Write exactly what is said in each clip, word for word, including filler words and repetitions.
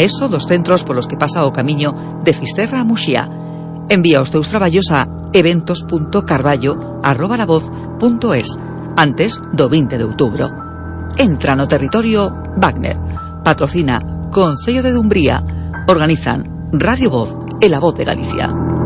A eso dos centros polos que pasa o camiño de Fisterra a Muxía. Envía os teus traballos a eventos punto carballo arroba la voz punto es antes do vinte de outubro. Entra no territorio Wagner. Patrocina Concello de Dumbría. Organizan Radio Voz e La Voz de Galicia.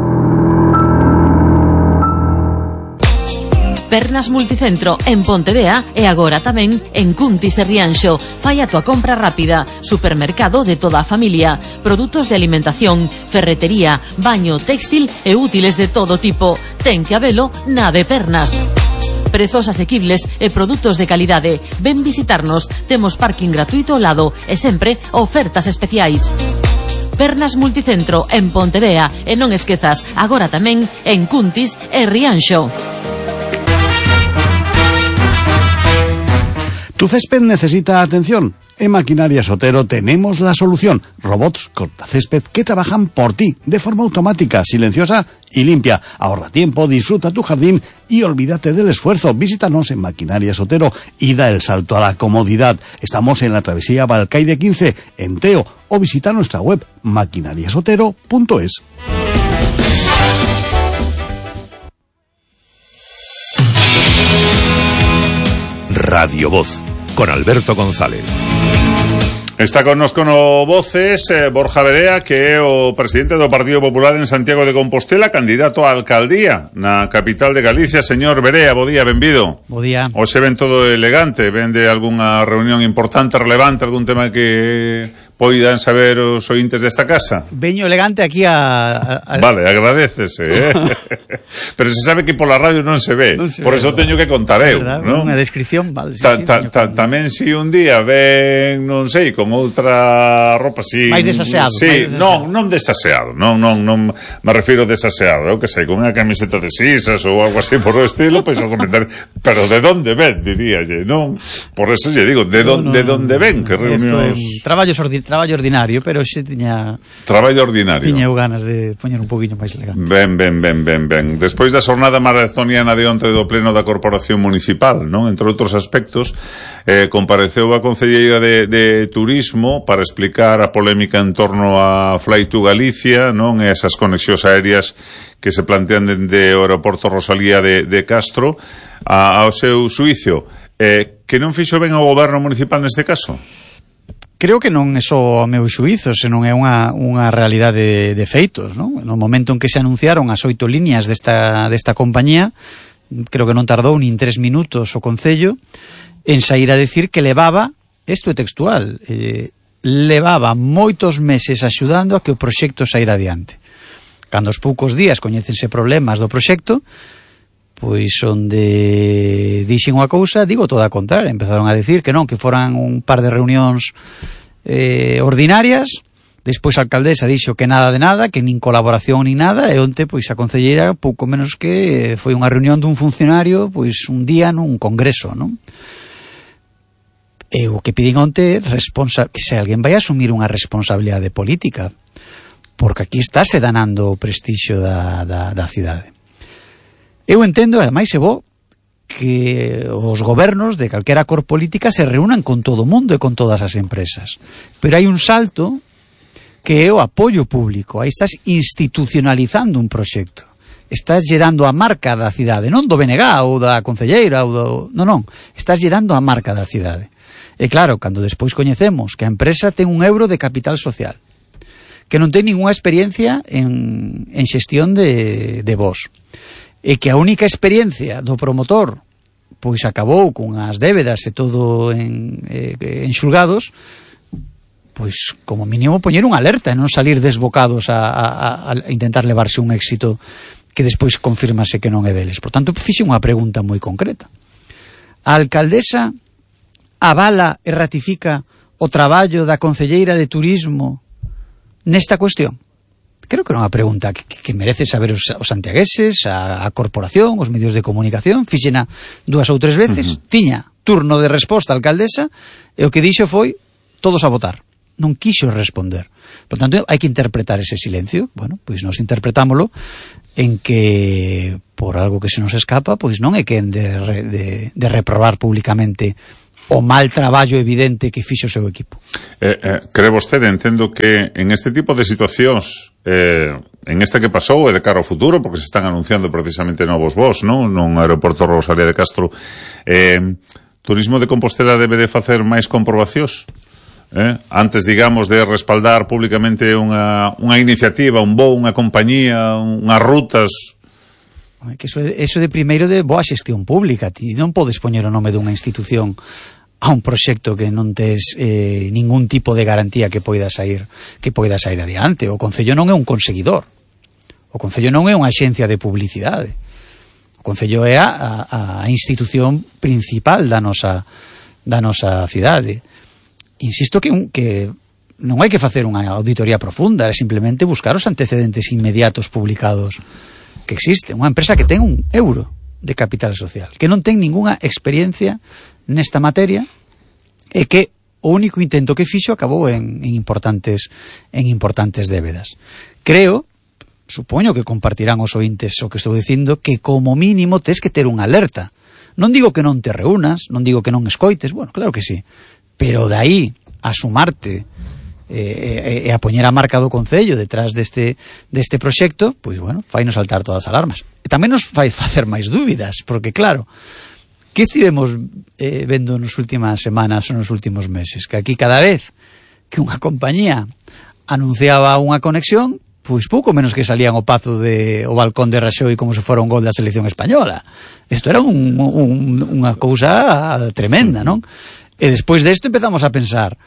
Pernas Multicentro en Pontevea e agora tamén en Cuntis e Rianxo. Fai a tua compra rápida. Supermercado de toda a familia. Produtos de alimentación, ferretería, baño, textil e útiles de todo tipo. Ten que habelo na de Pernas. Prezos asequibles e produtos de calidade. Ven visitarnos. Temos parking gratuito ao lado e sempre ofertas especiais. Pernas Multicentro en Pontevea e non esquezas, agora tamén en Cuntis e Rianxo. Tu césped necesita atención. En Maquinarias Otero tenemos la solución. Robots cortacésped que trabajan por ti de forma automática, silenciosa y limpia. Ahorra tiempo, disfruta tu jardín y olvídate del esfuerzo. Visítanos en Maquinarias Otero y da el salto a la comodidad. Estamos en la travesía Balcaide quince, en Teo, o visita nuestra web maquinarias otero punto es. Radio Voz, con Alberto González. Está connosco no Voces eh, Borja Verea, que é o presidente do Partido Popular en Santiago de Compostela, candidato á alcaldía na capital de Galicia. Señor Verea, bo día, benvido. Bo día. Hoxe ven todo elegante, ven de algunha reunión importante, relevante, algún tema que poidan saber os ointes desta casa? Veño elegante aquí a... a, a... Vale, agradécese, eh? Pero se sabe que pola radio non se ve, non se por ve, eso verdad. Teño que contar eu, non? Unha descripción, vale. Sí, ta, sí, ta, ta, tamén si un día ven, non sei, con outra roupa así... máis desaseado. Sí, máis desaseado. non, non desaseado, non, non, non me refiro desaseado, eu que sei, con unha camiseta de sisas ou algo así por o estilo, pois pues, o comentario, pero de donde ven, diríalle, non? Por eso lle digo, de, don, no, no, de donde ven, que reunións... Traballo ordi, traballo ordinario, pero xe tiña... Traballo ordinario. Tiña ganas de poñer un poquinho máis elegante. Ben, ben, ben, ben, ben. Despois da xornada maratoniana de onte do pleno da Corporación Municipal, non? Entre outros aspectos, eh, compareceu a concelleira de, de Turismo para explicar a polémica en torno a Fly to Galicia, non? E esas conexións aéreas que se plantean dende o aeroporto Rosalía de, de Castro a, ao seu suicio. Eh, que non fixo ben o goberno municipal neste caso? Creo que non é só o meu xuízo, senón é unha, unha realidade de, de feitos, non? No momento en que se anunciaron as oito líneas desta, desta compañía, creo que non tardou nin tres minutos o Concello en sair a decir que levaba, isto é textual, eh, levaba moitos meses axudando a que o proxecto saíra adiante. Cando aos poucos días coñécense problemas do proxecto, pois onde dixen unha cousa, digo toda a contraria. Empezaron a decir que non, que foran un par de reunións eh, ordinarias. Despois a alcaldesa dixo que nada de nada, que nin colaboración nin nada, e onte pois a concelleira pouco menos que foi unha reunión dun funcionario pois un día nun congreso, non? E o que piden onte responsa que se alguén vai asumir unha responsabilidade política, porque aquí está se danando o prestixio da, da, da cidade. Eu entendo, ademais, é bo que os gobernos de calquera cor política se reúnan con todo o mundo e con todas as empresas. Pero hai un salto que é o apoio público. Aí estás institucionalizando un proxecto. Estás lle dando a marca da cidade, non do B N G ou da concelleira ou do... Non, non. Estás lle dando a marca da cidade. E claro, cando despois coñecemos que a empresa ten un euro de capital social, que non ten ninguna experiencia en, en xestión de, de vos, e que a única experiencia do promotor pois acabou con as débedas e todo en, eh, en xulgados, pois como mínimo poñer unha alerta e non salir desbocados a, a, a intentar levarse un éxito que despois confirmase que non é deles. Por tanto, fixe unha pregunta moi concreta. A alcaldesa avala e ratifica o traballo da concelleira de Turismo nesta cuestión? Creo que é unha pregunta que, que merece saber os, os santiagueses, a, a corporación, os medios de comunicación. Fixena dúas ou tres veces, uh-huh. Tiña turno de resposta a alcaldesa, e o que dixo foi todos a votar. Non quixo responder. Por tanto, hai que interpretar ese silencio. Bueno, pois nos interpretámolo en que por algo que se nos escapa, pois non é que de, de, de reprobar públicamente o mal traballo evidente que fixo o seu equipo. Eh, eh, cree vostede, entendo que en este tipo de situacións, eh, en esta que pasou e de cara ao futuro, porque se están anunciando precisamente novos voos, non? Nun aeroporto Rosalía de Castro, eh, Turismo de Compostela debe de facer máis comprobacións? Eh? Antes, digamos, de respaldar públicamente unha, unha iniciativa, un voo, unha compañía, unhas rutas... Que eso, eso de primeiro de boa xestión pública. Ti non podes poñer o nome dunha institución a un proxecto que non tes eh, ningún tipo de garantía que poida sair que poida sair adiante. O Concello non é un conseguidor. O Concello non é unha axencia de publicidade. O Concello é a, a, a institución principal da nosa da nosa cidade. Insisto que, un, que non hai que facer unha auditoría profunda, é simplemente buscar os antecedentes inmediatos publicados que existe. Unha empresa que ten un euro de capital social, que non ten ningunha experiencia nesta materia e que o único intento que fixo acabou en, en importantes en importantes débedas. Creo, supoño que compartirán os ointes o que estou dicindo, que como mínimo tes que ter unha alerta. Non digo que non te reúnas, non digo que non escoites, bueno, claro que sí, pero de aí a sumarte e, e, e a poñer a marca do Concello detrás deste, deste proxecto, pois bueno, fai nos saltar todas as alarmas. E tamén nos fai facer máis dúbidas, porque claro, que estivemos eh, vendo nas últimas semanas ou nos últimos meses? Que aquí cada vez que unha compañía anunciaba unha conexión, pois pouco menos que salían o pazo de o balcón de Raxoi como se fora un gol da selección española. Isto era un, un, unha cousa tremenda, non? E despois desto empezamos a pensar,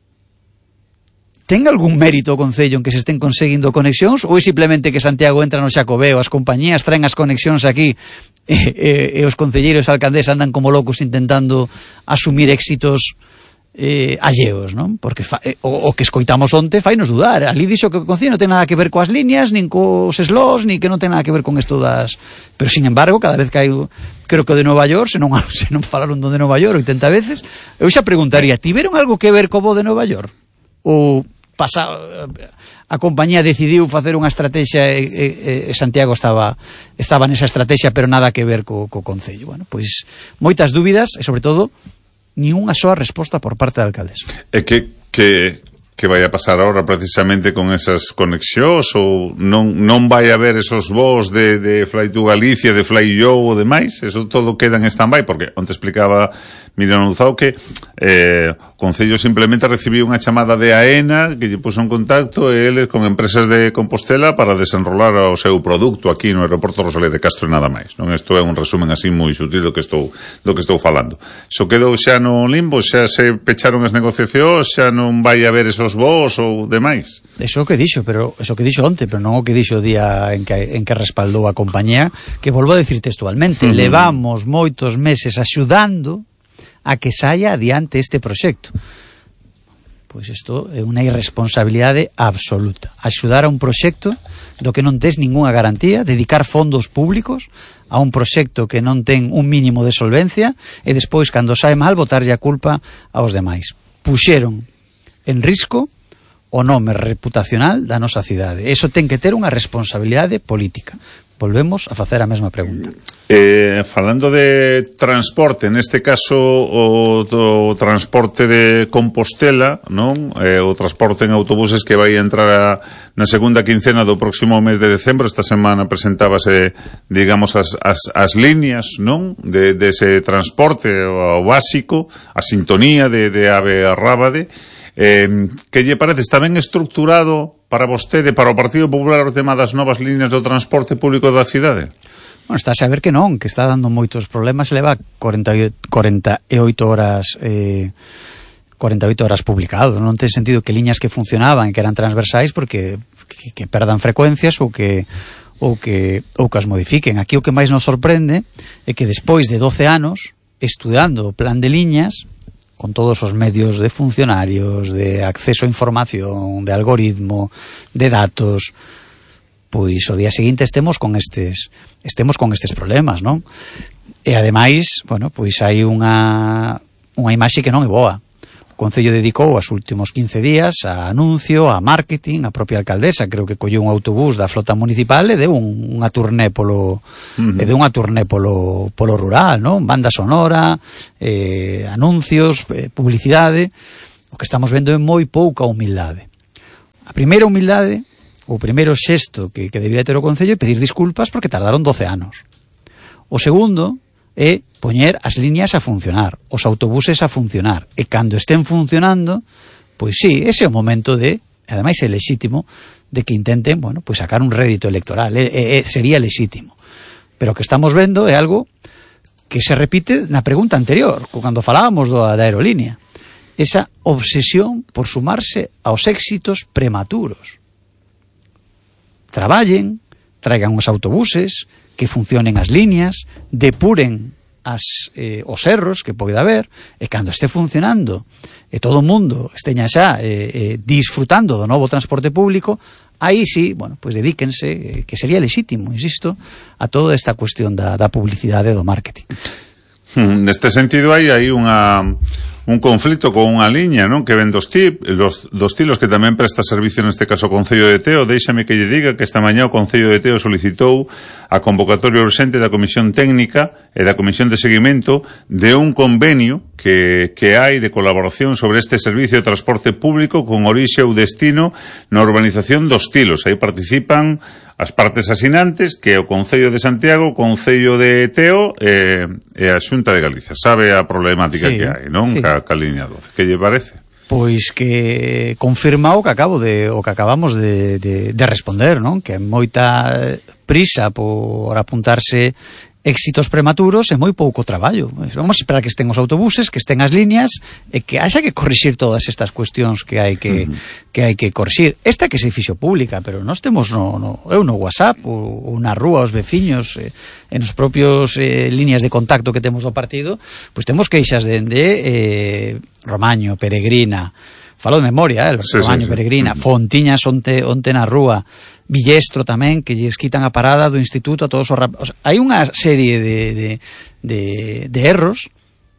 ten algún mérito o Concello en que se estén conseguindo conexións ou é simplemente que Santiago entra no Xacobeo, as compañías traen as conexións aquí e, e, e os concelleiros e alcaldés andan como locos intentando asumir éxitos eh, alleos, non? Porque fa, eh, o, o que escoitamos onte fai nos dudar. Ali dixo que o Concello non ten nada que ver coas líneas, nin cos slots, nin que non ten nada que ver con esto das... Pero, sin embargo, cada vez que hai... Creo que o de Nova York, se non, se non falaron do de Nova York oitenta veces, eu xa preguntaría, tiveron algo que ver co bo de Nova York? Ou... Pasa, a compañía decidiu facer unha estrategia e, e, e Santiago estaba estaba nesa estrategia, pero nada que ver co, co Concello. Bueno, pois moitas dúbidas e sobre todo ni unha soa resposta por parte da alcaldesa. E que que que vai a pasar ahora precisamente con esas conexións ou non non vai a haber esos voos de, de Fly to Galicia, de Fly Yo ou demais? Eso todo queda en stand-by, porque onte explicaba Miriam Luzao que eh, o Concello simplemente recibiu unha chamada de AENA que lle puso en contacto e eles con empresas de Compostela para desenrolar o seu produto aquí no aeroporto Rosalía de Castro e nada máis, non? Isto é un resumen así moi sutil do que estou do que estou falando. Iso quedou xa no limbo, xa se pecharon as negociacións, xa non vai haber esos voos ou demais. Eso que dixo, pero eso que dixo onte, pero non o que dixo o día en que en que respaldou a compañía, que volvo a decir textualmente, uh-huh. Levamos moitos meses axudando a que saia adiante este proxecto. Pois isto é unha irresponsabilidade absoluta. Axudar a un proxecto do que non tes ningunha garantía, dedicar fondos públicos a un proxecto que non ten un mínimo de solvencia e despois, cando sae mal, botarlle a culpa aos demais. Puxeron en risco o nome reputacional da nosa cidade. Eso ten que ter unha responsabilidade política. Volvemos a facer a mesma pregunta. Eh, falando de transporte, neste caso o, o transporte de Compostela, non? Eh, o transporte en autobuses que vai entrar a, na segunda quincena do próximo mes de decembro. Esta semana presentábase, digamos, as, as, as líneas, non? De, de ese transporte o, o básico, a sintonía de, de Ave a Rábade. Eh, que lle parece? Está ben estructurado para vostede, para o Partido Popular, o tema das novas líneas do transporte público da cidade? Bueno, está a saber que non, que está dando moitos problemas, leva cuarenta e oito horas eh, cuarenta e oito horas publicado. Non ten sentido que liñas que funcionaban, que eran transversais, porque que, que perdan frecuencias ou que ou que ou que as modifiquen. Aquí o que máis nos sorprende é que despois de doce anos estudando o plan de liñas, con todos os medios de funcionarios, de acceso a información, de algoritmo, de datos, pois o día seguinte estemos con estes estemos con estes problemas, non? E ademais, bueno, pois hai unha unha imaxe que non é boa. O Concello dedicou os últimos quince días a anuncio, a marketing. A propia alcaldesa creo que colleu un autobús da flota municipal e deu un, unha turné polo uh-huh. e deu unha turné polo, polo rural, non? Banda sonora, eh, anuncios, eh, publicidade. O que estamos vendo é moi pouca humildade. A primeira humildade, o primeiro xesto que, que debería ter o Concello é pedir disculpas porque tardaron doce anos. O segundo é poñer as líneas a funcionar, os autobuses a funcionar, e cando estén funcionando, pois sí, ese é o momento de, ademais é lexítimo, de que intenten, bueno, pois sacar un rédito electoral, é, é, sería lexítimo. Pero o que estamos vendo é algo que se repite na pregunta anterior, cando falábamos do, da aerolínea, esa obsesión por sumarse aos éxitos prematuros. Traballen, traigan os autobuses, que funcionen as líneas, depuren as, eh, os erros que pode haber, e cando este funcionando e todo o mundo esteña xa eh, eh, disfrutando do novo transporte público, aí sí, bueno, pois dedíquense, eh, que sería lexítimo, insisto, a toda esta cuestión da, da publicidade e do marketing. Neste sentido hai aí unha un conflito con unha liña, non? Que ven dos, tip, dos, dos tilos que tamén presta servicio neste caso o Concello de Teo. Déixame que lle diga que esta mañá o Concello de Teo solicitou a convocatoria urxente da Comisión Técnica e da Comisión de Seguimento de un convenio que, que hai de colaboración sobre este servicio de transporte público con orixe ou destino na urbanización dos tilos. Aí participan as partes asinantes, que é o Concello de Santiago, o Concello de Teo e, e a Xunta de Galicia. Sabe a problemática sí, que hai, non? Sí. Ca, ca liña doce. Que lle parece? Pois que confirma o que acabo de o que acabamos de, de, de responder, non? Que moita prisa por apuntarse éxitos prematuros e moi pouco traballo. Vamos a esperar que estén os autobuses, que estén as líneas e que haxa que corrixir todas estas cuestións que hai que, uh-huh. que hai que corrixir. Esta que se fixo pública, pero nós temos no, no, eu no WhatsApp ou, ou na rúa os veciños eh, en os propios eh, líneas de contacto que temos do partido, pois temos queixas dende eh, Romaño, Peregrina, falo de memoria, eh, sí, Romaño, sí, sí. Peregrina, uh-huh. Fontiñas onte, onte na rúa, Villestro tamén, que lles quitan a parada do instituto a todos os rap... O sea, hai unha serie de, de, de, de erros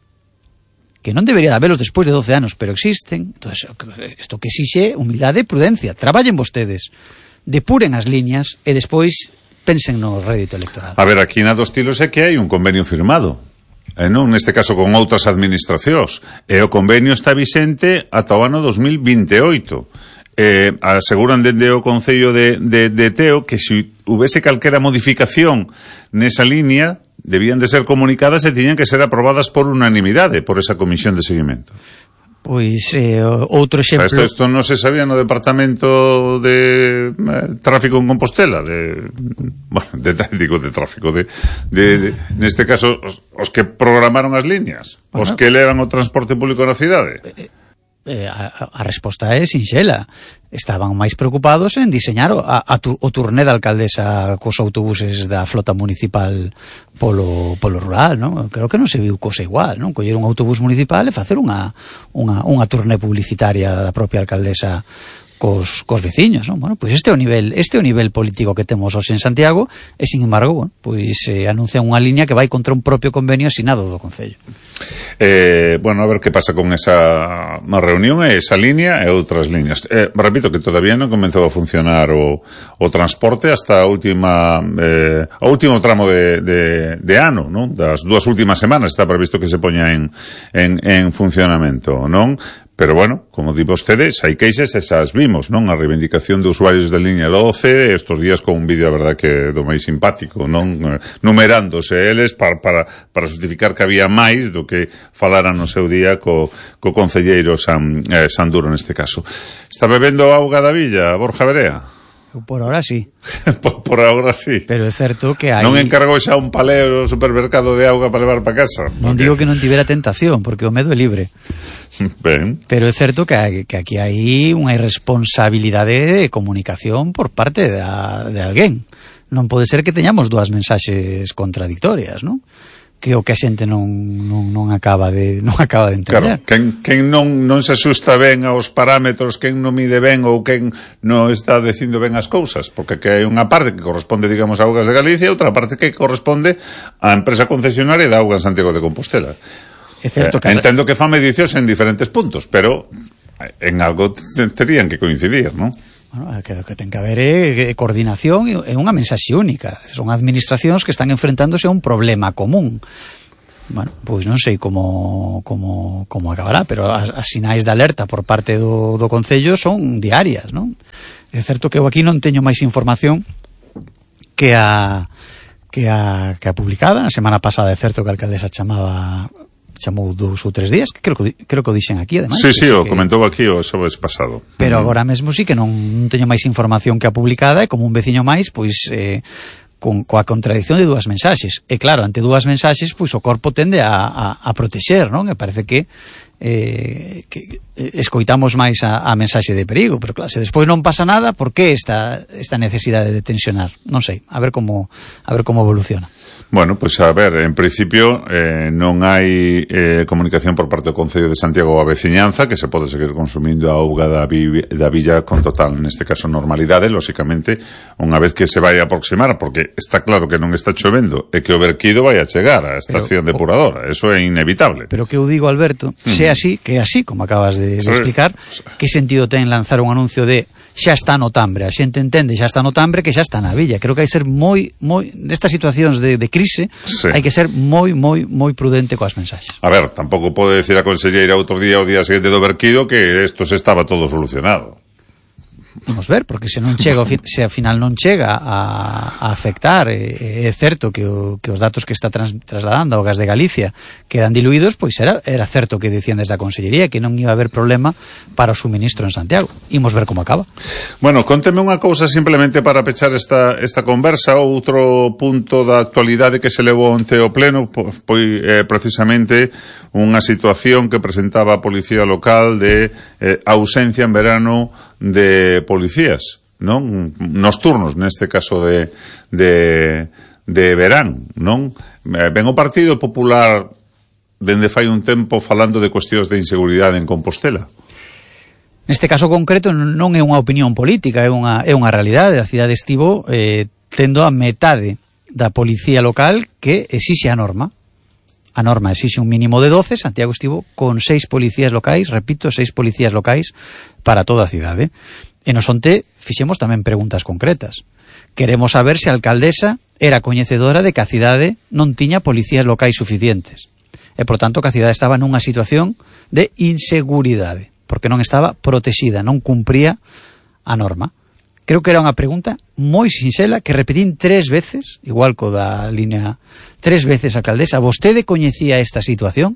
que non debería de habelos despois de doce anos, pero existen. Entón, isto que exixe humildade e prudencia. Traballen vostedes, depuren as líneas e despois pensen no rédito electoral. A ver, aquí na dos tilos é que hai un convenio firmado. Eh, non? Neste caso con outras administracións. E o convenio está vixente ata o ano dos mil vinte e oito. Eh, aseguran dende o Concello de, de, de Teo que se houvese calquera modificación nesa línea debían de ser comunicadas e tiñan que ser aprobadas por unanimidade por esa comisión de seguimento. Pois eh, outro exemplo... O sea, isto, isto non se sabía no Departamento de eh, Tráfico en Compostela, de, bueno, de, digo, de tráfico, de, de, de neste caso, os, os que programaron as líneas, bueno, os que levan o transporte público na cidade. Eh, eh, a, a resposta é sinxela. Estaban máis preocupados en diseñar o, a, a, o turné da alcaldesa cos autobuses da flota municipal polo, polo rural, non? Creo que non se viu cosa igual, non? Coller un autobús municipal e facer unha, unha, unha turné publicitaria da propia alcaldesa cos, cos veciños, non? Bueno, pois este é o nivel, este é o nivel político que temos hoxe en Santiago e, sin embargo, bueno, pois eh, anuncian unha liña que vai contra un propio convenio asinado do Concello. Eh, bueno, a ver que pasa con esa reunión e esa línea e outras líneas. Eh, repito que todavía non comenzou a funcionar o, o transporte hasta a última eh, o último tramo de, de, de ano, non? Das dúas últimas semanas está previsto que se poña en, en, en funcionamento, non? Pero bueno, como di vostedes, hai queixas, esas vimos, non? A reivindicación de usuarios da liña doce, estos días con un vídeo, a verdad, que do máis simpático, non? Numerándose eles para, para, para justificar que había máis do que falaran no seu día co, co concelleiro San, eh, Sanduro neste caso. Está bebendo auga da villa, Borja Verea? Por ahora sí. por, por ahora sí. Pero é certo que hai... Non encargou xa un paleo no supermercado de auga para levar para casa? Non porque... digo que non tivera tentación, porque o medo é libre. Ben. Pero é certo que, hai, que aquí hai unha irresponsabilidade de comunicación por parte da, de alguén. Non pode ser que teñamos dúas mensaxes contradictorias, non? Que o que a xente non, non, non acaba de non acaba de entender. Claro, quen, quen non, non se asusta ben aos parámetros, quen non mide ben ou quen non está dicindo ben as cousas, porque que hai unha parte que corresponde, digamos, a Augas de Galicia e outra parte que corresponde á empresa concesionaria de Augas Santiago de Compostela. É certo que... Eh, entendo que fan medicións en diferentes puntos, pero en algo terían que coincidir, non? Bueno, que, que ten que haber é, é coordinación e unha mensaxe única. Son administracións que están enfrentándose a un problema común. Bueno, pois non sei como como como acabará, pero as, as sinais de alerta por parte do, do Concello son diarias, non? É certo que eu aquí non teño máis información que a que a que a publicada na semana pasada. É certo que a alcaldesa chamaba chamou dous ou tres días, que creo que creo que o dixen aquí, ademais. Sí, sí, o que... comentou aquí o xoves pasado. Pero uh-huh. agora mesmo sí que non, non teño máis información que a publicada, e como un veciño máis, pois eh, con, coa contradición de dúas mensaxes. E claro, ante dúas mensaxes, pois o corpo tende a, a, a protexer, non? E parece que eh, que escoitamos máis a, a mensaxe de perigo, pero claro, se despois non pasa nada, por que esta, esta necesidade de tensionar? Non sei, a ver como a ver como evoluciona. Bueno, pois pues a ver, en principio eh, non hai eh, comunicación por parte do Concello de Santiago a veciñanza, que se pode seguir consumindo a auga da, vi, da villa con total, neste caso, normalidade, lóxicamente, unha vez que se vai a aproximar, porque está claro que non está chovendo e que o verquido vai a chegar á estación pero, depuradora, eso é inevitable. Pero que eu digo, Alberto, mm. se así, que así, como acabas de, de explicar, que sentido ten lanzar un anuncio de xa está no tambre, a xente entende xa está no tambre que xa está na villa. Creo que hai que ser moi, moi nestas situacións de, de crise, sí. hai que ser moi, moi, moi prudente coas mensaxes. A ver, tampouco pode decir a conselleira outro día, o día seguinte do verquido, que isto se estaba todo solucionado. Vamos ver, porque se non chega, se ao final non chega a, a afectar, é, é certo que, o, que os datos que está trans, trasladando ao Gas de Galicia quedan diluídos, pois era, era certo que dicían desde a Consellería que non iba a haber problema para o suministro en Santiago. Imos ver como acaba. Bueno, conteme unha cousa simplemente para pechar esta, esta conversa. Outro punto da actualidade que se levou onte ao pleno foi eh, precisamente unha situación que presentaba a Policía Local de eh, ausencia en verano de policías, non? Nos turnos, neste caso de, de, de verán, non? Ben o Partido Popular dende fai un tempo falando de cuestións de inseguridade en Compostela. Neste caso concreto non é unha opinión política, é unha, é unha realidade. A cidade estivo eh, tendo a metade da policía local que exixe a norma. A norma exixe un mínimo de doce, Santiago estivo con seis policías locais, repito, seis policías locais para toda a cidade. E nos onte fixemos tamén preguntas concretas. Queremos saber se a alcaldesa era coñecedora de que a cidade non tiña policías locais suficientes. E, por tanto, que a cidade estaba nunha situación de inseguridade, porque non estaba protexida, non cumpría a norma. Creo que era unha pregunta moi sinxela que repetín tres veces, igual co da línea, tres veces a alcaldesa. Vostede coñecía esta situación?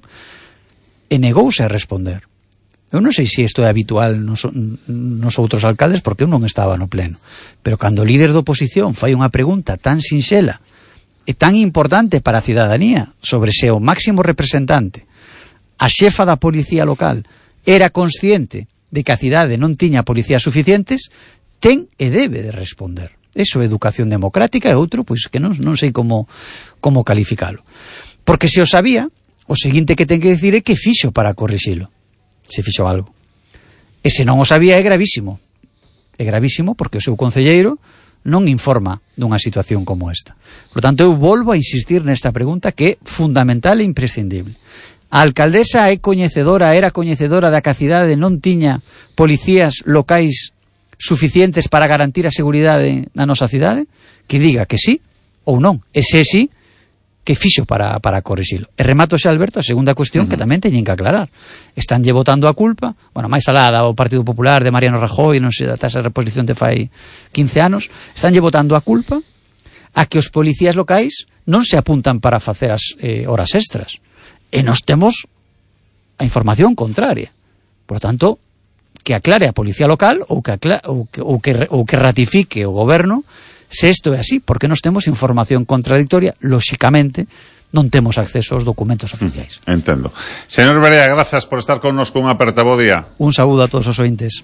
E negouse a responder. Eu non sei se isto é habitual nos, nos outros alcaldes, porque eu non estaba no pleno. Pero cando o líder da oposición fai unha pregunta tan sinxela e tan importante para a cidadanía sobre se o máximo representante, a xefa da policía local, era consciente de que a cidade non tiña policías suficientes, ten e debe de responder. Eso é educación democrática, e outro, pois que non, non sei como, como calificalo. Porque se o sabía, o seguinte que ten que decir é que fixo para corrixilo. Se fixo algo. E se non o sabía é gravísimo. É gravísimo porque o seu concelleiro non informa dunha situación como esta. Por tanto, eu volvo a insistir nesta pregunta que é fundamental e imprescindible. A alcaldesa é coñecedora, era coñecedora da que a cidade non tiña policías locais suficientes para garantir a seguridade na nosa cidade? Que diga que sí ou non. E se sí, que fixo para, para corrixilo. E remato xa, Alberto, a segunda cuestión, uh-huh, que tamén teñen que aclarar. Estánlle botando a culpa, bueno, máis alá da o Partido Popular de Mariano Rajoy, non sei, da tasa de reposición de fai quince anos, estánlle botando a culpa a que os policías locais non se apuntan para facer as eh, horas extras. E nos temos a información contraria. Por tanto, que aclare a policía local ou que, aclare, ou que, ou que, ou que ratifique o goberno se isto é así, porque nos temos información contradictoria, lóxicamente non temos acceso aos documentos oficiais. Entendo. Señor Barea, grazas por estar connosco unha aperta bo día. Un saúdo a todos os ointes.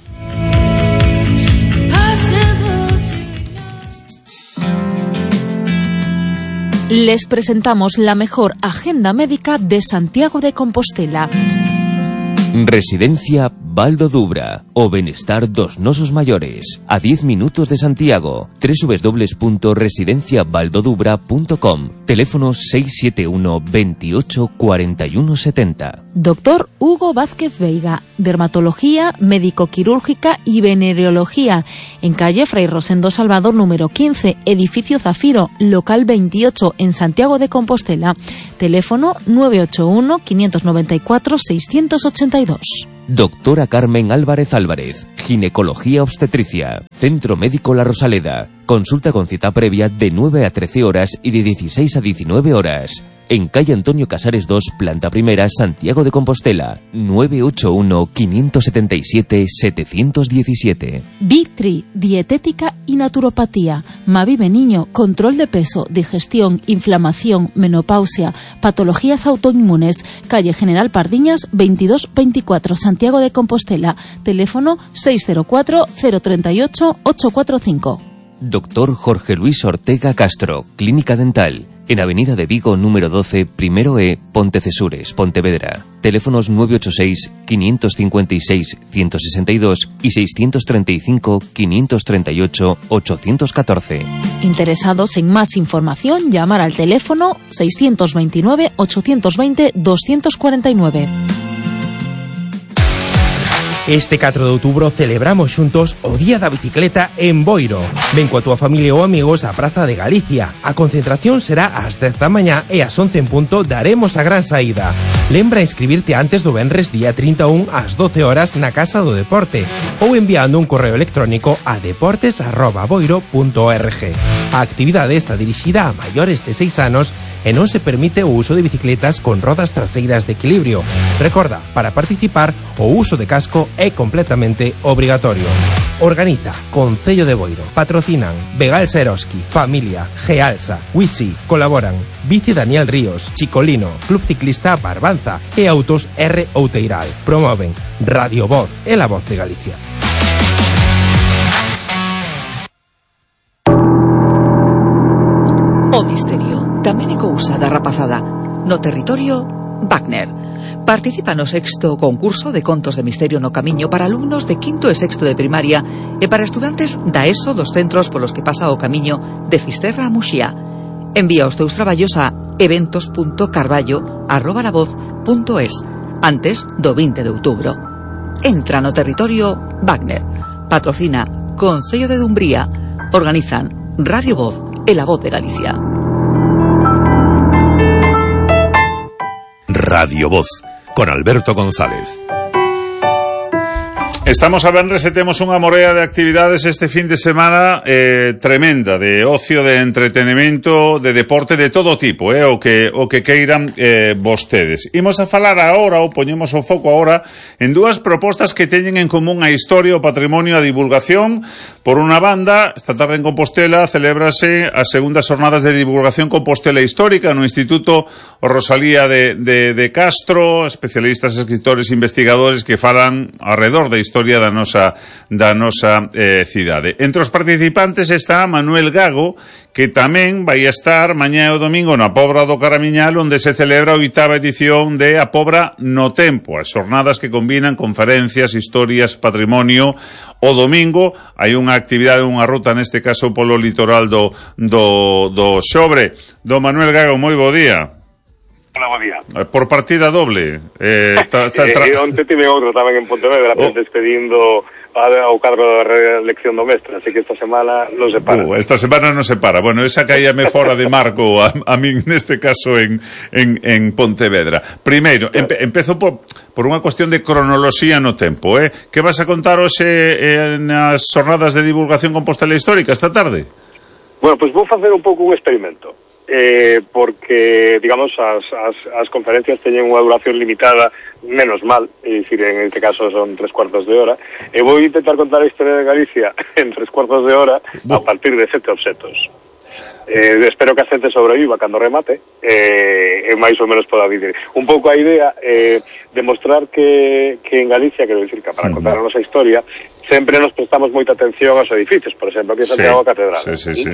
Les presentamos la mejor agenda médica de Santiago de Compostela. Residencia Baldo Dubra, o benestar dos nosos maiores, a diez minutos de Santiago. doble u doble u doble u punto residencia baldo dubra punto com. Teléfono seis siete uno, veintiocho, cuarenta y uno setenta. Doctor Hugo Vázquez Veiga, dermatología, médico-quirúrgica y venereología, en calle Fray Rosendo Salvador número quince, edificio Zafiro, local veintiocho, en Santiago de Compostela. Teléfono nueve ocho uno, quinientos noventa y cuatro, seiscientos ochenta y dos. Doctora Carmen Álvarez Álvarez, ginecología obstetricia, Centro Médico La Rosaleda. Consulta con cita previa de nueve a trece horas y de dieciséis a diecinueve horas. En calle Antonio Casares dos, planta primera, Santiago de Compostela. nueve ocho uno, quinientos setenta y siete, setecientos diecisiete. Victri, dietética y naturopatía. Mavive Niño, control de peso, digestión, inflamación, menopausia, patologías autoinmunes. Calle General Pardiñas, veintidós veinticuatro, Santiago de Compostela. Teléfono seis cero cuatro, cero tres ocho, ocho cuatro cinco. Doctor Jorge Luis Ortega Castro, Clínica Dental. En Avenida de Vigo, número doce, primero E, Pontecesures, Pontevedra. Teléfonos nueve ocho seis, quinientos cincuenta y seis, ciento sesenta y dos y seiscientos treinta y cinco, quinientos treinta y ocho, ochocientos catorce. Interesados en más información, llamar al teléfono seiscientos veintinueve, ochocientos veinte, doscientos cuarenta y nueve. Este catro de outubro celebramos xuntos o Día da Bicicleta en Boiro. Ven coa túa familia ou amigos á Praza de Galicia. A concentración será ás dez da mañá e ás once en punto daremos a gran saída. Lembra inscribirte antes do venres día trinta e un ás doce horas na Casa do Deporte ou enviando un correo electrónico a deportes arroba boiro punto org. A actividade está dirixida a maiores de seis anos e non se permite o uso de bicicletas con rodas traseiras de equilibrio. Recorda, para participar, o uso de casco é completamente obrigatorio. Organiza Concello de Boiro. Patrocinan Begal Seroski, Familia, Gealsa, Wisi. Colaboran Bici Daniel Ríos, Chicolino, Club Ciclista Barbanza e Autos R. Outeiral. Promoven Radio Voz e la Voz de Galicia. O misterio tamén é cousa da rapazada. No territorio Wagner. Participa no sexto concurso de contos de misterio no camiño para alumnos de quinto e sexto de primaria e para estudantes da ESO dos centros polos que pasa o camiño de Fisterra a Muxía. Envía os teus traballos a eventos punto carballo arroba la voz punto es antes do vinte de outubro. Entra no territorio Wagner. Patrocina Concello de Dumbría. Organizan Radio Voz e la Voz de Galicia. Radio Voz, con Alberto González. Estamos a venres e temos unha morea de actividades este fin de semana eh, tremenda, de ocio, de entretenimento, de deporte de todo tipo, eh, o que o que queiran eh, vostedes. Imos a falar agora, ou poñemos o foco agora, en dúas propostas que teñen en común a historia, o patrimonio, a divulgación. Por unha banda, esta tarde en Compostela celébrase as segundas jornadas de divulgación Compostela Histórica no Instituto Rosalía de, de, de Castro, especialistas, escritores, investigadores que falan alrededor da historia da nosa, da nosa eh, cidade. Entre os participantes está Manuel Gago, que tamén vai estar mañá e o domingo na Pobra do Caramiñal, onde se celebra a oitava edición de A Pobra no Tempo, as xornadas que combinan conferencias, historias, patrimonio. O domingo hai unha actividade, unha ruta, neste caso polo litoral do, do, do Xobre. Do Manuel Gago, moi bo día. Hola, bo día. Por partida doble. Eh, ta, ta, tra... eh, onte tive outro tamén en Pontevedra, oh. despedindo ao cargo da reelección do mestre, así que esta semana non se para. Uh, esta semana non se para. Bueno, esa caíame fora de marco a, a min neste caso en, en, en Pontevedra. Primeiro, claro. empe, empezo por, por unha cuestión de cronoloxía no tempo, eh? Que vas a contar hoxe eh, nas xornadas de divulgación Compostela Histórica esta tarde? Bueno, pois pues vou facer un pouco un experimento. Eh, porque, digamos, as, as, as conferencias teñen unha duración limitada, menos mal, é dicir, en este caso son tres cuartos de hora, e vou intentar contar a historia de Galicia en tres cuartos de hora a partir de sete obxectos. Eh, espero que a xente sobreviva cando remate, eh, e máis ou menos poda vivir. Un pouco a idea é eh, demostrar que, que en Galicia, quero dicir, que para contar a nosa historia, sempre nos prestamos moita atención aos edificios, por exemplo, aquí en Santiago sí, Catedral. Sí, sí, sí.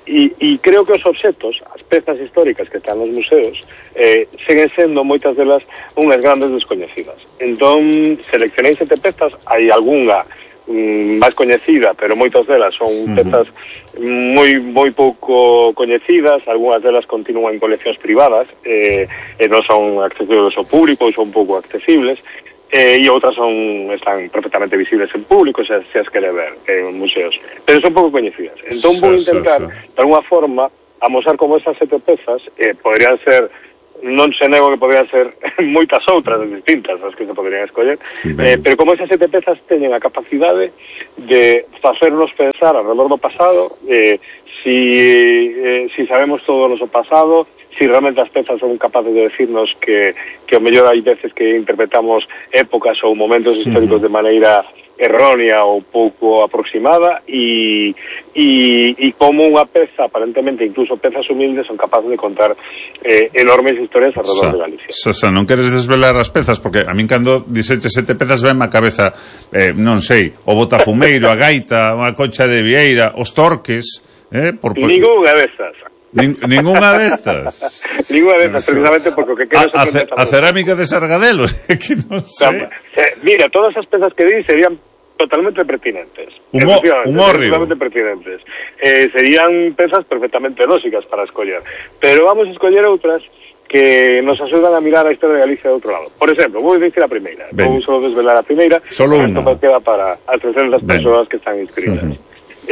E, e creo que os obxectos, as pezas históricas que están nos museos, eh, seguen sendo moitas delas unhas grandes descoñecidas. Entón, seleccionei sete pezas, hai algunha mm, máis coñecida, pero moitas delas son uh-huh. pezas moi moi pouco coñecidas, algunhas delas continúan en coleccións privadas, eh, e non son accesibles ao público, son pouco accesibles, Eh, e outras son están perfectamente visibles en público, se, se as quere ver en museos, pero son pouco coñecidas. Entón vou intentar, sí, sí, sí. de alguna forma, amosar como esas sete pezas, eh, podrían ser, non se nego que podrían ser moitas outras distintas as que se podrían escoller, eh, pero como esas sete pezas teñen a capacidade de facernos pensar alrededor do pasado, eh, si, eh, si sabemos todo o noso pasado, si realmente as pezas son capaces de decirnos que, que o mellor hai veces que interpretamos épocas ou momentos históricos de maneira errónea ou pouco aproximada e, e, e como unha peza, aparentemente incluso pezas humildes, son capaces de contar eh, enormes historias alrededor de Galicia. Sasa, non queres desvelar as pezas? Porque a min cando dixeche sete pezas ven a cabeza, eh, non sei, o botafumeiro, a gaita, a concha de vieira, os torques, eh, por... Ninguna destas. Nin, ninguna destas. Ninguna destas, precisamente porque o que quero a, a, a cerámica de Sargadelos, que non sei. Eh, mira, todas as pezas que di serían totalmente pertinentes. Un, un hórreo. Totalmente pertinentes. Eh, serían pezas perfectamente lógicas para escoller. Pero vamos a escoller outras que nos axudan a mirar a historia de Galicia de outro lado. Por exemplo, vou dicir a primeira. Vou só desvelar a primeira. Solo unha. Isto me queda para as trescentas persoas que están inscritas. Uh-huh.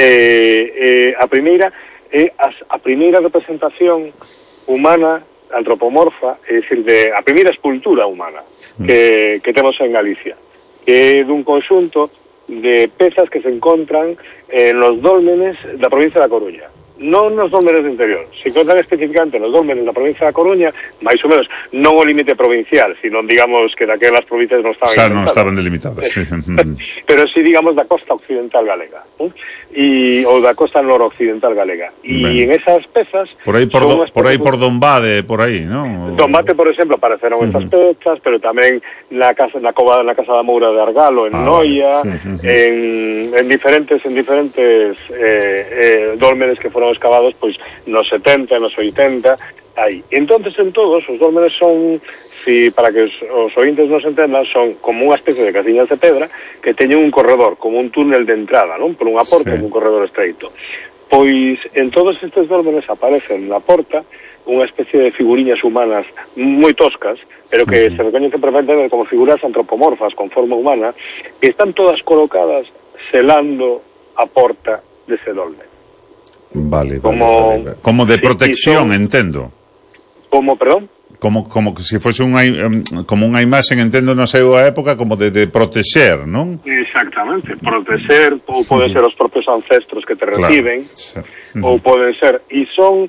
eh, eh, a primeira é a, a primeira representación humana, antropomorfa, é dicir, de, a primeira escultura humana que, que temos en Galicia, que é dun conxunto de pezas que se encontran en los dólmenes da provincia da Coruña. Non nos dólmenes do interior, se encontran especificamente nos dólmenes da provincia da Coruña, máis ou menos, non o límite provincial, sino, digamos, que daquelas provincias non estaban xa, non estaban delimitadas, sí. Pero sí, digamos, da costa occidental galega, ¿no? Y, ou da costa noroccidental galega. E en esas pezas... Por aí por, do, por, aí por Dombade, por aí, ¿no? Dombate, por exemplo, apareceron uh-huh. estas pezas, pero tamén na casa na cova na casa da Moura de Argalo, en ah, Noia, uh-huh. en, en diferentes en diferentes eh, eh, dólmenes que foron excavados pois nos setenta, nos oitenta, aí. Entonces, en todos, os dólmenes son, si para que os, os ointes nos entendan, son como unha especie de casiñas de pedra que teñen un corredor, como un túnel de entrada, non? Por unha porta, sí. Un corredor estreito. Pois, en todos estes dólmenes aparecen na porta unha especie de figuriñas humanas moi toscas, pero que uh-huh. se recoñecen perfectamente como figuras antropomorfas con forma humana, que están todas colocadas selando a porta dese dolmen. Vale, como, vale, vale. Como de protección, sí, son, entendo. Como, perdón? Como, como que se fose unha, como unha imaxe, entendo, na súa época, como de, de protexer, non? Exactamente, protexer, ou poden ser os propios ancestros que te reciben, claro, sí. ou poden ser, e son,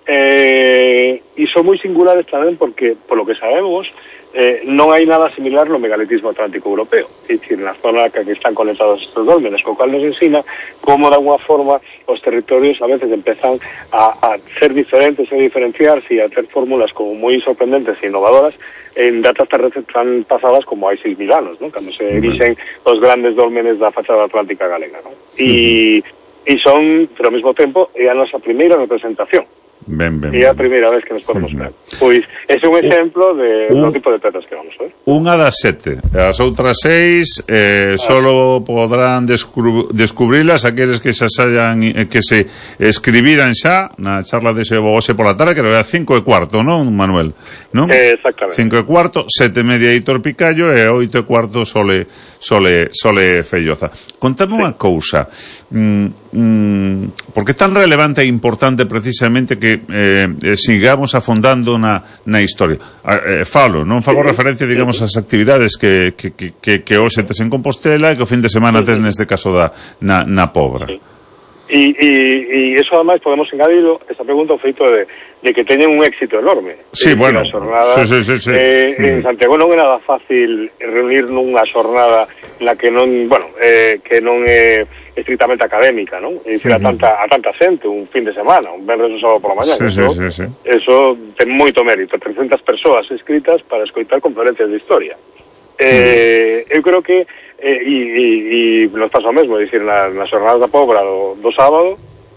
eh, e son moi singulares tamén porque, por lo que sabemos, eh, non hai nada similar no megalitismo atlántico europeo, é dicir, na zona que están conectados estes dólmenes, co cual nos ensina como de alguna forma os territorios a veces empezan a, a ser diferentes, a diferenciarse e a ter fórmulas como moi sorprendentes e innovadoras en datas tan, tan pasadas como hai seis mil anos, ¿no? Cando se erixen os grandes dólmenes da fachada atlántica galega, ¿no? E, e son, pero ao mesmo tempo, é a nosa primeira representación. Ben, ben, e é a primeira vez que nos podemos ver. Pois, é un exemplo de un tipo de pezas que vamos a ver. Unha das sete. As outras seis eh, ah. solo podrán descubr descubrilas aqueles que xa sayan, que se escribiran xa na charla de hoxe pola tarde, que era cinco e cuarto, non, Manuel? Non? Eh, exactamente. Cinco e cuarto, sete e media Hitor Picallo e oito e cuarto Sole, Sole, Sole Felloza. Contame sí. unha cousa. Mm, mm, porque é tan relevante e importante precisamente que eh, sigamos afondando na, na historia. Eh, falo, non fago sí. referencia, digamos, ás actividades que, que, que, que hoxe tes en Compostela e que o fin de semana tes neste caso da, na, na Pobra. Sí. E, e, e eso además podemos engadilo esa pregunta ao feito de, de que teñen un éxito enorme. Sí, bueno, xornada, sí, sí, sí, sí. Eh, mm. En Santiago non é nada fácil reunir nunha xornada na que non, bueno, eh, que non é estrictamente académica, non? É dicir, a tanta, a tanta xente, un fin de semana, un venres ou sábado por la mañana. Sí, eso, sí, sí, sí. Eso ten moito mérito, trescentas persoas escritas para escoitar conferencias de historia. Eh, mm. Eu creo que eh, e, e, e nos pasa o mesmo, é dicir, na, nas xornadas da Pobra do, do sábado,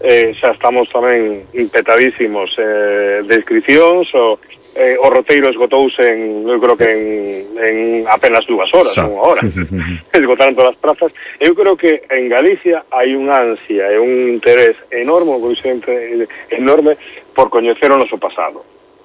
eh, xa estamos tamén petadísimos eh, de inscripcións, o, eh, o roteiro esgotouse en, eu creo que en, en apenas dúas horas, Sa. unha hora, esgotaron todas as prazas. Eu creo que en Galicia hai unha ansia e un interés enorme, enorme por coñecer o noso pasado.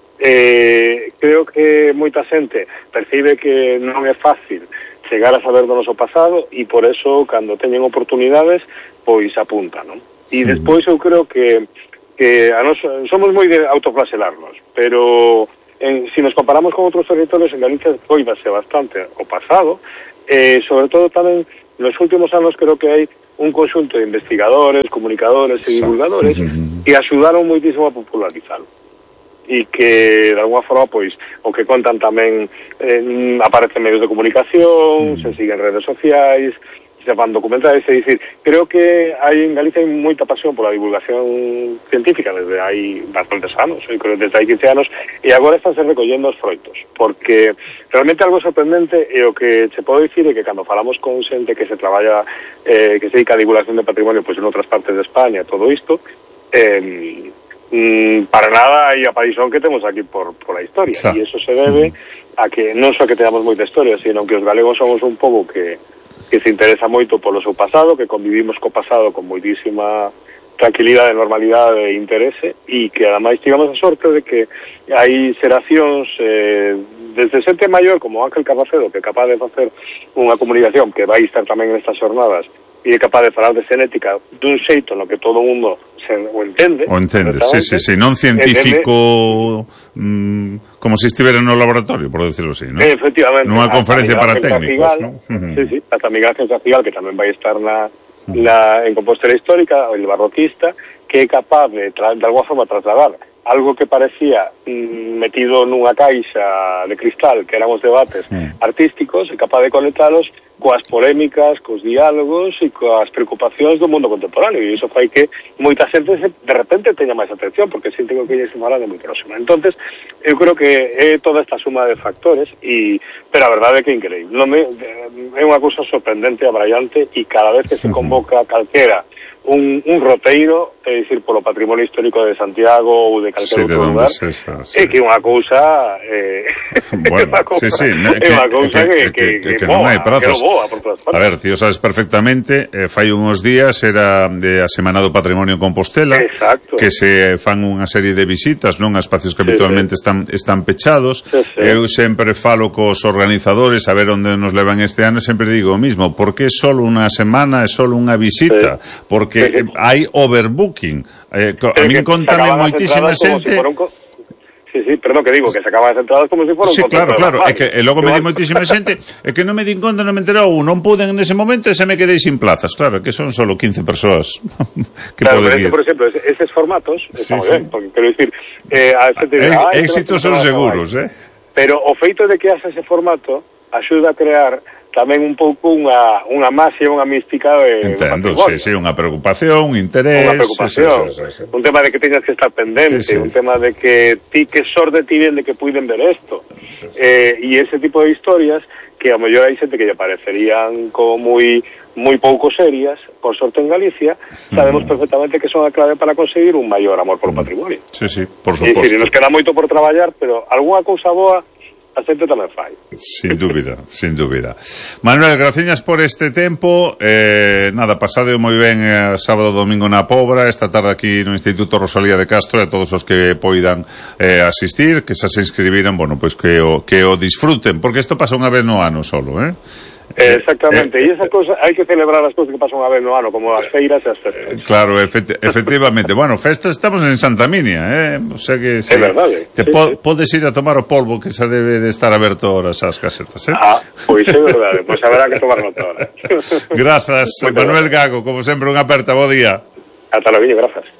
Eh, creo que moita xente percibe que non é fácil chegar a saber do noso pasado e por eso, cando teñen oportunidades, pois apuntan, non? E despois eu creo que, que a nos, somos moi de autoflagelarnos, pero en, si nos comparamos con outros territorios, en Galicia coídase bastante o pasado, e eh, sobre todo tamén nos últimos anos creo que hai un conxunto de investigadores, comunicadores e divulgadores que axudaron moitísimo a popularizarlo. E que, de alguma forma, pois, o que contan tamén eh, aparecen medios de comunicación, mm. se siguen redes sociais, se van documentales, é dicir, creo que hai en Galicia hai moita pasión pola divulgación científica desde hai bastantes anos, eu creo desde hai quince anos, e agora están se recollendo os froitos, porque realmente algo sorprendente e o que se pode dicir é que cando falamos con xente que se traballa, eh, que se dedica a divulgación de patrimonio, pois en outras partes de España, todo isto, eh, Mm, para nada hai a paixón que temos aquí por, por a historia, Sa. e eso se debe a que non só que teamos moita historia, sino que os galegos somos un pobo que, que se interesa moito polo seu pasado, que convivimos co pasado con moitísima tranquilidade, normalidade e interese, e que ademais tivemos a sorte de que hai xeracións eh, desde xente maior como Ángel Carracedo, que é capaz de facer unha comunicación que vai estar tamén nestas jornadas e é capaz de falar de xenética dun xeito no que todo o mundo se o entende. O entende, sí, sí, sí, non científico mm, como se estivera no laboratorio, por decirlo así, ¿no? Efectivamente. Nunha conferencia para técnicos, ¿no? Sí, sí, hasta Miguel Ángel Cacigal, que tamén vai estar na, na, en Compostela Histórica, o el barroquista, que é capaz de, de alguma forma, trasladar algo que parecía mm, metido nunha caixa de cristal, que eran os debates mm. artísticos, é capaz de conectalos coas polémicas, cos diálogos e coas preocupacións do mundo contemporáneo, e iso fai que moita xente se, de repente teña máis atención, porque xente que lle se falando moi próxima. Entonces, eu creo que é toda esta suma de factores, e pero a verdade é que é increíble. Non me, é unha cousa sorprendente, abraiante, e cada vez que se convoca calquera un, un roteiro, é dicir, polo patrimonio histórico de Santiago ou de calquer sí, outro de lugar, esa, sí. é que é unha cousa eh, bueno, é cousa, sí, sí, no, é unha cousa que, que, que, que, que, que boa, non hai prazos. Que boa por todas partes. A ver, tío, sabes perfectamente, eh, fai uns días era de a Semana do Patrimonio en Compostela. Exacto. Que se fan unha serie de visitas, non, a espacios que habitualmente sí, sí. están están pechados. Sí, sí. Eu sempre falo cos organizadores a ver onde nos levan este ano, sempre digo o mismo, porque é só unha semana, é só unha visita, sí. porque que sí, hai overbooking. Eh, a min contame moitísima xente... Si co... Sí, sí, perdón, que digo, que se acaban as entradas como se si fora un sí, claro, claro, é que e logo me di moitísima xente, é que non me din conta, non me enterou, non puden nese momento e se me quedei sin plazas. Claro, que son solo quince persoas que claro, poden ir. Por exemplo, eses formatos, sí, está sí. ben, porque quero dicir, eh, a xente dice, ah, éxitos son seguros, eh? Pero o feito de que hace ese formato axuda a crear tamén un pouco unha, unha máxia, unha mística de entendo, sí, sí, unha preocupación, un interés, unha preocupación, sí, sí, sí, sí. Un tema de que teñas que estar pendente, sí, sí. Un tema de que ti que sorte ti de que puiden ver esto, sí, sí. Eh, e ese tipo de historias que a mellor hai xente que lle parecerían como moi moi pouco serias, por sorte en Galicia, sabemos mm. perfectamente que son a clave para conseguir un maior amor por o patrimonio. Sí, sí, por suposto. E dicir, nos queda moito por traballar, pero algunha cousa boa a xente tamén fai. Sin dúbida, sin dúbida. Manuel, graciñas por este tempo. Eh, nada, pasade moi ben eh, sábado e domingo na Pobra, esta tarde aquí no Instituto Rosalía de Castro, e a todos os que poidan eh, asistir, que xa se inscribiran, bueno, pois pues que o, que o disfruten, porque isto pasa unha vez no ano solo, eh? Exactamente, e eh, esa cosa hai que celebrar as cousas que pasan unha vez no ano, como as feiras e as festas. Claro, efect efectivamente. Bueno, festas estamos en Santa Minia, eh? O sea que sí, é verdade. Te sí, po sí. Podes ir a tomar o polvo, que xa debe de estar aberto horas as casetas, eh? Ah, pois é verdade, pois haberá que tomar nota ahora. Grazas, Manuel Gago, como sempre, unha aperta, bo día. Ata logo, grazas.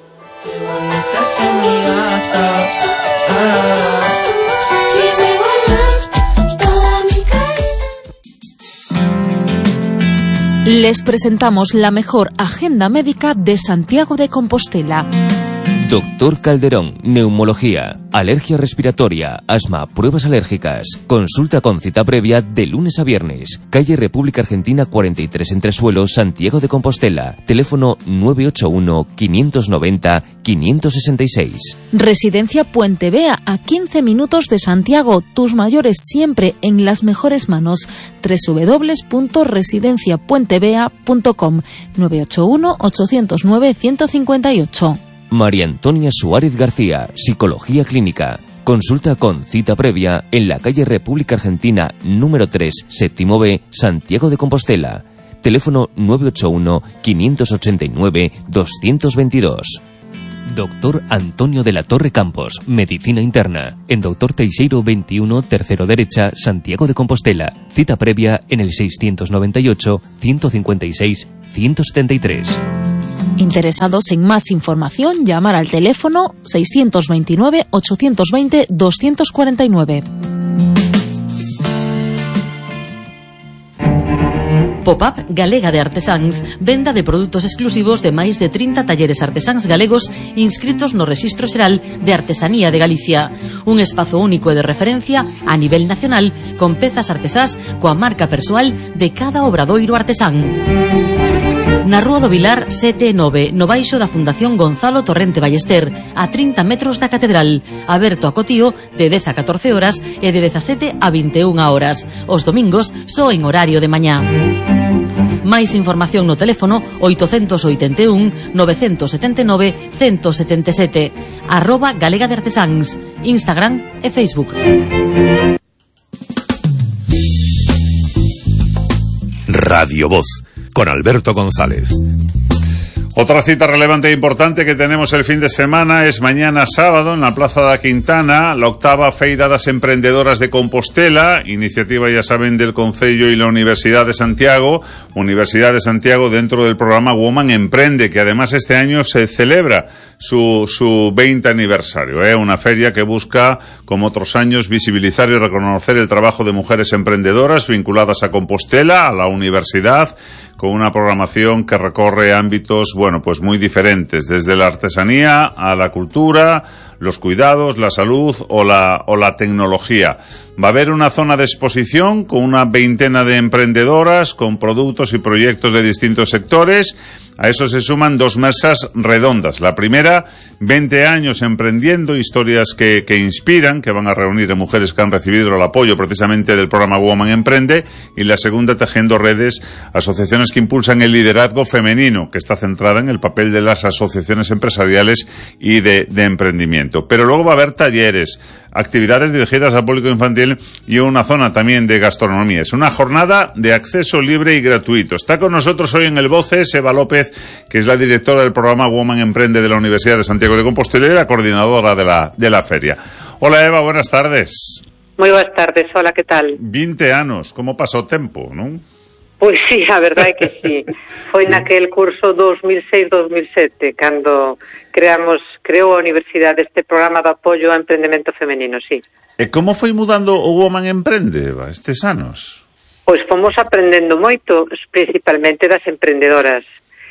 Les presentamos la mejor agenda médica de Santiago de Compostela. Doctor Calderón, neumología, alergia respiratoria, asma, pruebas alérgicas. Consulta con cita previa de lunes a viernes. Calle República Argentina cuarenta y tres Entresuelo, Santiago de Compostela. Teléfono nueve ocho uno, quinientos noventa, quinientos sesenta y seis. Residencia Puente Vea, a quince minutos de Santiago. Tus mayores siempre en las mejores manos. doble u doble u doble u punto residencia puente vea punto com. nueve ocho uno, ocho cero nueve, uno cinco ocho. María Antonia Suárez García, Psicología Clínica. Consulta con cita previa en la calle República Argentina número tres, séptimo B, Santiago de Compostela. Teléfono nueve ocho uno, quinientos ochenta y nueve, doscientos veintidós. Doctor Antonio de la Torre Campos, Medicina Interna. En Doctor Teixeiro veintiuno, tercero derecha, Santiago de Compostela. Cita previa en el seiscientos noventa y ocho, ciento cincuenta y seis, ciento setenta y tres. Interesados en más información, llamar al teléfono seiscientos veintinueve, ochocientos veinte, doscientos cuarenta y nueve. Pop-up Galega de Artesáns, venda de produtos exclusivos de máis de trinta talleres artesáns galegos inscritos no Rexistro Xeral de Artesanía de Galicia. Un espazo único e de referencia a nivel nacional con pezas artesás coa marca persoal de cada obradoiro artesán. Na Rúa do Vilar sete e nove, no baixo da Fundación Gonzalo Torrente Ballester, a trinta metros da Catedral, aberto a cotío de dez a catorce horas e de dezasete a vinte e unha horas. Os domingos só en horario de mañá. Máis información no teléfono oitocentos oitenta e un, novecentos setenta e nove, ciento setenta e sete, arroba Galega de Artesáns, Instagram e Facebook. Radio Voz, con Alberto González. Otra cita relevante e importante que tenemos el fin de semana es mañana sábado en la Plaza da Quintana, la octava Feira das Emprendedoras de Compostela, iniciativa, ya saben, del Concello y la Universidad de Santiago, Universidad de Santiago dentro del programa Woman Emprende, que además este año se celebra su, su veinte aniversario, ¿eh? Una feria que busca, como otros años, visibilizar y reconocer el trabajo de mujeres emprendedoras vinculadas a Compostela, a la universidad, con una programación que recorre ámbitos, bueno, pues muy diferentes, desde la artesanía a la cultura, los cuidados, la salud o la, o la tecnología. Va a haber una zona de exposición con una veintena de emprendedoras, con productos y proyectos de distintos sectores. A eso se suman dos mesas redondas. La primera, veinte años emprendiendo, historias que, que inspiran, que van a reunir a mujeres que han recibido el apoyo precisamente del programa Woman Emprende. Y la segunda, tejiendo redes, asociaciones que impulsan el liderazgo femenino, que está centrada en el papel de las asociaciones empresariales y de, de emprendimiento. Pero luego va a haber talleres, actividades dirigidas al público infantil y una zona también de gastronomía. Es una jornada de acceso libre y gratuito. Está con nosotros hoy en el Voces Eva López, que es la directora del programa Woman Emprende de la Universidad de Santiago de Compostela y la coordinadora de la, de la feria. Hola Eva, buenas tardes. Moi boas tardes, hola, que tal? veinte anos, como pasou o tempo, non? Pois sí, a verdade é que sí. Foi naquel curso dos mil seis dos mil sete cando creamos, creou a Universidade este programa de apoio ao emprendemento femenino, sí. E como foi mudando o Woman Emprende, Eva, estes anos? Pois fomos aprendendo moito, principalmente das emprendedoras.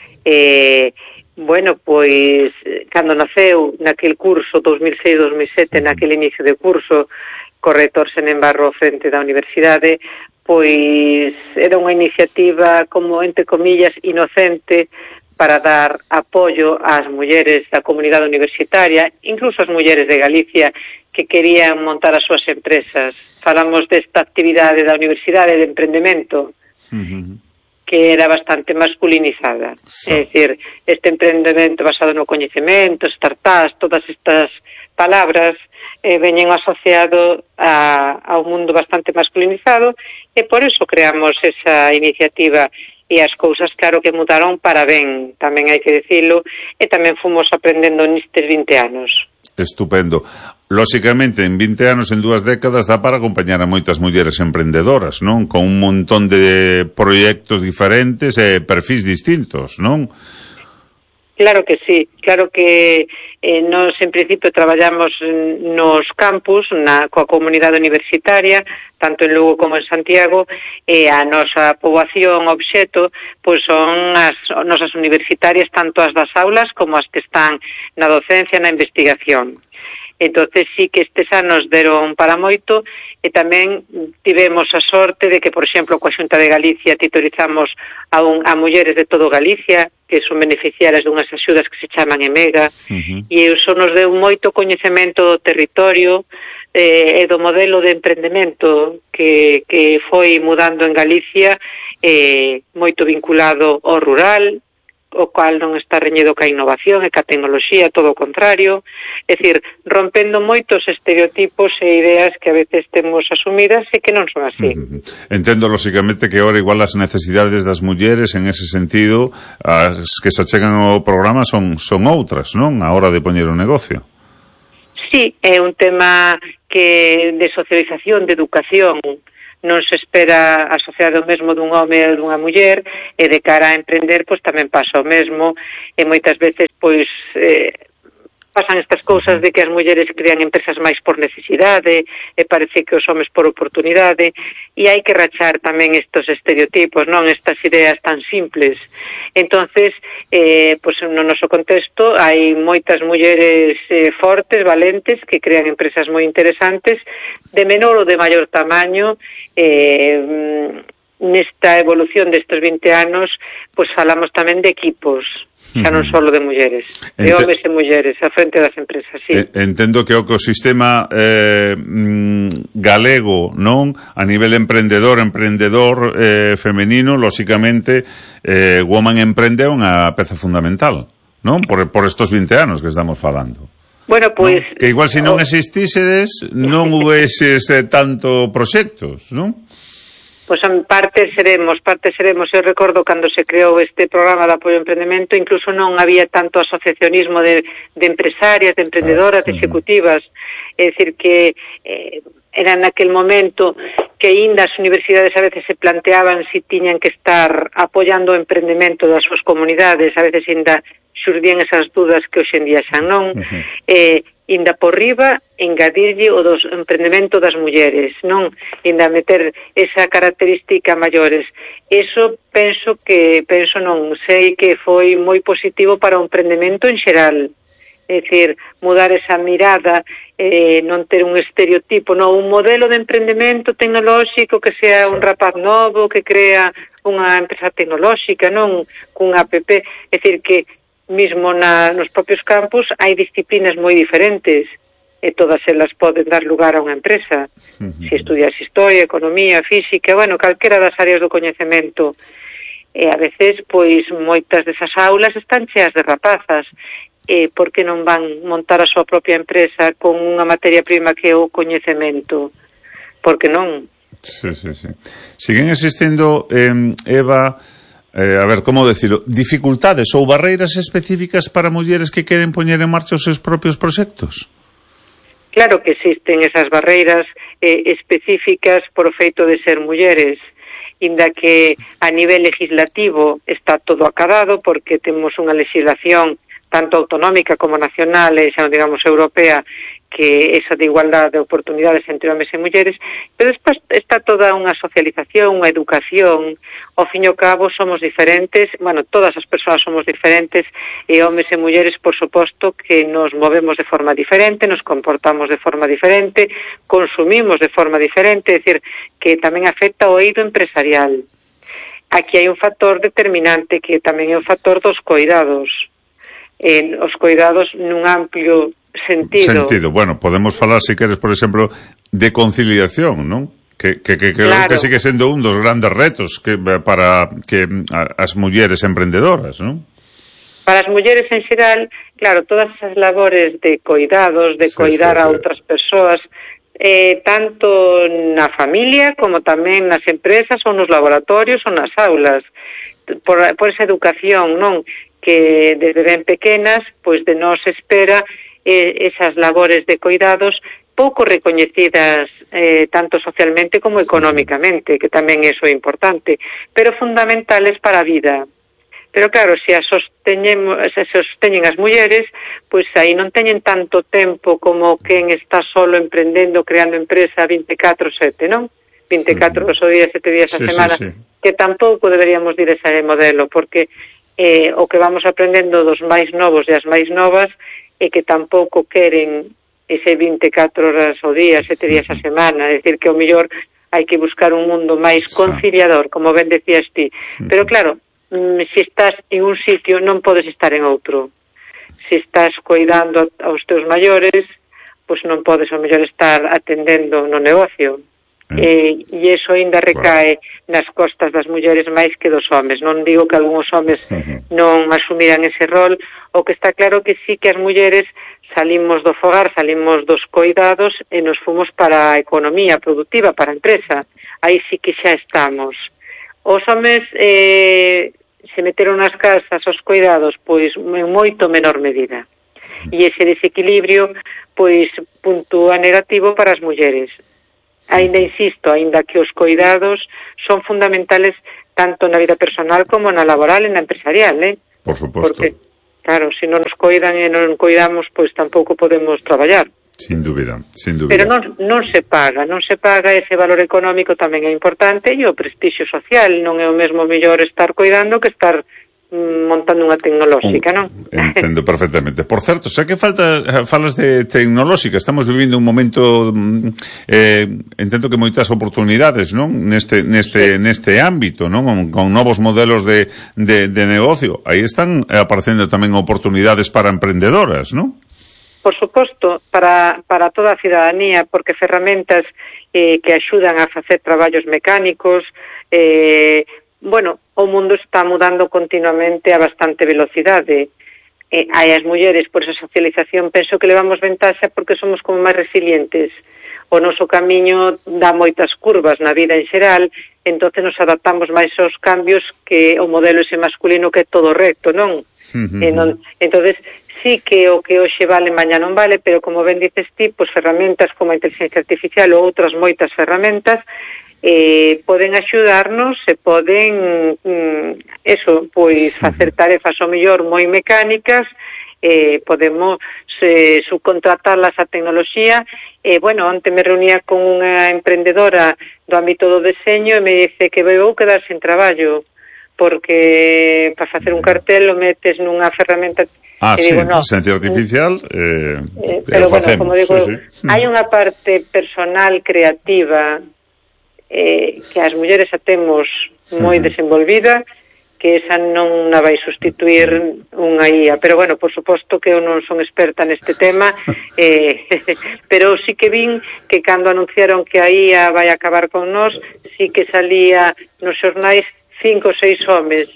Eh, bueno, pois, cando naceu naquel curso dos mil seis dos mil sete, naquel inicio de curso, corrector sen embargo frente da universidade, pois era unha iniciativa como, entre comillas, inocente para dar apoio ás mulleres da comunidade universitaria, incluso as mulleres de Galicia que querían montar as súas empresas. Falamos desta actividade da universidade de emprendemento, uh-huh, que era bastante masculinizada. Sí. É dicir, este emprendemento basado no coñecemento, startups, todas estas palabras eh, veñen asociado a, a un mundo bastante masculinizado e por eso creamos esa iniciativa e as cousas claro que mudaron para ben, tamén hai que decirlo, e tamén fomos aprendendo nestes veinte anos. Estupendo. Lóxicamente, en veinte anos, en dúas décadas, dá para acompañar a moitas mulleres emprendedoras, non? Con un montón de proxectos diferentes e perfis distintos, non? Claro que sí, claro que eh, nos en principio traballamos nos campus na, coa comunidade universitaria, tanto en Lugo como en Santiago, e a nosa poboación obxeto pois son as nosas universitarias, tanto as das aulas como as que están na docencia, na investigación. Entonces sí que estes anos deron para moito, e tamén tivemos a sorte de que, por exemplo, coa Xunta de Galicia titorizamos a, un, a mulleres de todo Galicia, que son beneficiarias dunhas axudas que se chaman EMEGA, uh-huh. e iso nos deu moito coñecemento do territorio eh, e do modelo de emprendemento que, que foi mudando en Galicia, eh, moito vinculado ao rural, o cual non está reñido ca innovación e ca tecnoloxía, todo o contrario, é dicir, rompendo moitos estereotipos e ideas que a veces temos asumidas e que non son así. Uh-huh. Entendo, lóxicamente, que ahora igual as necesidades das mulleres, en ese sentido, as que se achegan ao programa son, son outras, non? A hora de poñer un negocio. Sí, é un tema que de socialización, de educación, non se espera asociado o mesmo dun home ou dunha muller, e de cara a emprender pois tamén pasa o mesmo, e moitas veces pois eh, pasan estas cousas de que as mulleres crean empresas máis por necesidade e parece que os homes por oportunidade, e hai que rachar tamén estos estereotipos, non estas ideas tan simples. Entonces, eh, pois no noso contexto hai moitas mulleres eh, fortes, valentes, que crean empresas moi interesantes, de menor ou de maior tamaño. Eh, nesta evolución destes vinte anos, pois falamos tamén de equipos, xa non só de mulleres, de Ente... homes e mulleres a frente das empresas, sí. Entendo que o ecosistema eh, galego, non? A nivel emprendedor, emprendedor eh, femenino, lóxicamente, eh, Woman Emprende é unha peza fundamental, non? Por, por estos vinte anos que estamos falando. Bueno, pois... ¿No? Que igual se non existísedes, non houveses tanto proxectos, non? Pois en parte seremos, parte seremos. Eu recordo cando se creou este programa de apoio ao emprendemento, incluso non había tanto asociacionismo de, de empresarias, de emprendedoras, de executivas. É dicir que eh, era naquel momento que ainda as universidades a veces se planteaban si tiñan que estar apoiando o emprendemento das súas comunidades, a veces ainda xurdían esas dudas que hoxe en día xa non. Uh-huh. Eh, inda por riba engadirlle o dos emprendemento das mulleres, non? Inda meter esa característica maiores. Eso penso que, penso non, sei que foi moi positivo para o emprendemento en xeral. É dicir, mudar esa mirada, eh, non ter un estereotipo, non, un modelo de emprendemento tecnolóxico que sea un rapaz novo que crea unha empresa tecnolóxica, non, cunha app. É dicir que mismo na, nos propios campus hai disciplinas moi diferentes e todas elas poden dar lugar a unha empresa. Uh-huh. Se estudias historia, economía, física, bueno, calquera das áreas do coñecemento. E a veces, pois, moitas desas aulas están cheas de rapazas. E por que non van montar a súa propia empresa con unha materia prima que é o coñecemento? Por que non? Sí, sí, sí. Siguen existindo, eh, Eva... Eh, a ver, como decirlo, dificultades ou barreiras específicas para mulleres que queren poñer en marcha os seus propios proxectos? Claro que existen esas barreiras eh, específicas por o feito de ser mulleres, inda que a nivel legislativo está todo acadado porque temos unha legislación tanto autonómica como nacional e xa non digamos europea, que esa de igualdade de oportunidades entre homes e mulleres, pero despois está toda unha socialización, unha educación. Ao fin e ao cabo somos diferentes, bueno, todas as persoas somos diferentes, e homes e mulleres, por suposto, que nos movemos de forma diferente, nos comportamos de forma diferente, consumimos de forma diferente, é dicir, que tamén afecta o eido empresarial. Aquí hai un factor determinante que tamén é o factor dos coidados. Eh, os coidados nun amplio sentido. Sentido. Bueno, podemos falar, se queres, por exemplo, de conciliación, non? Que, que, que creo claro. que sigue sendo un dos grandes retos que para que as mulleres emprendedoras, non? Para as mulleres en xeral, claro, todas esas labores de coidados, de sí, coidar sí, sí. a outras persoas, eh, tanto na familia como tamén nas empresas ou nos laboratorios ou nas aulas, por, por esa educación, non? Que desde ben pequenas, pois de nós espera eh, esas labores de coidados pouco recoñecidas eh, tanto socialmente como económicamente, que tamén iso é importante, pero fundamentales para a vida, Pero claro, se as sosteñemos, se sosteñen as mulleres, pois aí non teñen tanto tempo como quen está solo emprendendo, creando empresa vinte e catro sete, non? vinte e catro horas ao día, sete días a sí, semana, sí, sí. Que tampouco deberíamos ir ese modelo, porque eh, o que vamos aprendendo dos máis novos e as máis novas é que tampouco queren ese vinte e catro horas ao día, sete días a semana, é dicir que ao mellor hai que buscar un mundo máis conciliador, como ben decías ti. Pero claro, se estás en un sitio non podes estar en outro. Se estás cuidando aos teus maiores, pois non podes ao mellor estar atendendo no negocio. Eh, e iso ainda recae nas costas das mulleres máis que dos homes. Non digo que algúns homes non asumiran ese rol, o que está claro que sí que as mulleres salimos do fogar, salimos dos coidados e nos fomos para a economía productiva, para a empresa. Aí sí que xa estamos. Os homes eh, se meteron nas casas aos cuidados pois en moito menor medida. E ese desequilibrio pois puntúa negativo para as mulleres. Ainda insisto, ainda que os cuidados son fundamentales tanto na vida personal como na laboral e na empresarial, eh? Por suposto. Porque, claro, se non nos cuidan e non cuidamos, pois tampouco podemos traballar. Sin dúbida, sin dúbida. Pero non, non se paga, non se paga, ese valor económico tamén é importante e o prestixio social, non é o mesmo mellor estar cuidando que estar mm, montando unha tecnolóxica, non? Entendo perfectamente. Por certo, xa que falta falas de tecnolóxica, estamos vivindo un momento eh, entendo que moitas oportunidades, non? Neste neste sí. neste ámbito, non? Con, con novos modelos de, de, de negocio. Aí están aparecendo tamén oportunidades para emprendedoras, non? Por suposto, para, para toda a cidadanía, porque ferramentas eh, que axudan a facer traballos mecánicos, eh, bueno, o mundo está mudando continuamente a bastante velocidade. Eh, hai as mulleres, por esa socialización, penso que levamos ventaxa porque somos como máis resilientes. O noso camiño dá moitas curvas na vida en xeral, entonces nos adaptamos máis aos cambios que o modelo ese masculino que é todo recto, non? Uh-huh. E non entonces, sí que o que hoxe vale mañá non vale, pero como ben dices ti, pois ferramentas como a inteligencia artificial ou outras moitas ferramentas eh, poden axudarnos e poden mm, eso, pois facer tarefas ao mellor moi mecánicas, eh, podemos eh, subcontratarlas a tecnoloxía. E, eh, bueno, onte me reunía con unha emprendedora do ámbito do deseño e me dice que vou quedar sen traballo porque para facer un cartel lo metes nunha ferramenta. Ah, sí, digo, inteligencia no, artificial eh, eh, pero bueno, facemos, como digo, sí, sí. hai unha parte personal creativa eh, que as mulleres a temos moi uh-huh. desenvolvida, que esa non na vai sustituir unha I A, pero bueno, por suposto que eu non son experta neste tema, eh, pero sí que vin que cando anunciaron que a I A vai acabar con nós, sí que salía nos xornais cinco ou seis homes.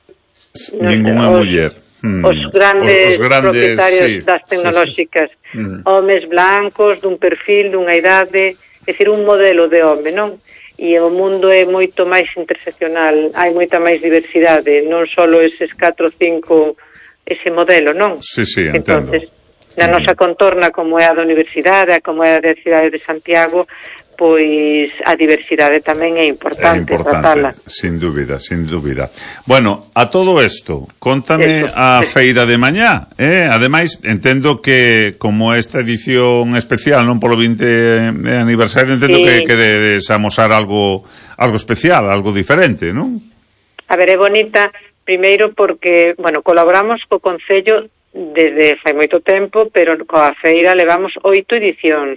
Ninguna os, muller. Os grandes, os, os grandes propietarios sí, das tecnolóxicas. Sí, sí. Homes blancos, dun perfil, dunha idade, é dicir, un modelo de home, non? E o mundo é moito máis interseccional, hai moita máis diversidade, non só eses catro ou cinco, ese modelo, non? Sí, sí, entendo. Entonces, na nosa contorna, como é a da Universidade, como é a da Cidade de Santiago, pois a diversidade tamén é importante, é importante tratarla. Sin dúbida, sin dúbida. Bueno, a todo isto, contame esto, a sí. feira de mañá, eh? Ademais, entendo que como esta edición especial, non polo vinte aniversario, entendo sí. que queredes amosar algo algo especial, algo diferente, non? A ver, é bonita, primeiro porque, bueno, colaboramos co Concello desde fai moito tempo, pero coa feira levamos oito edicións.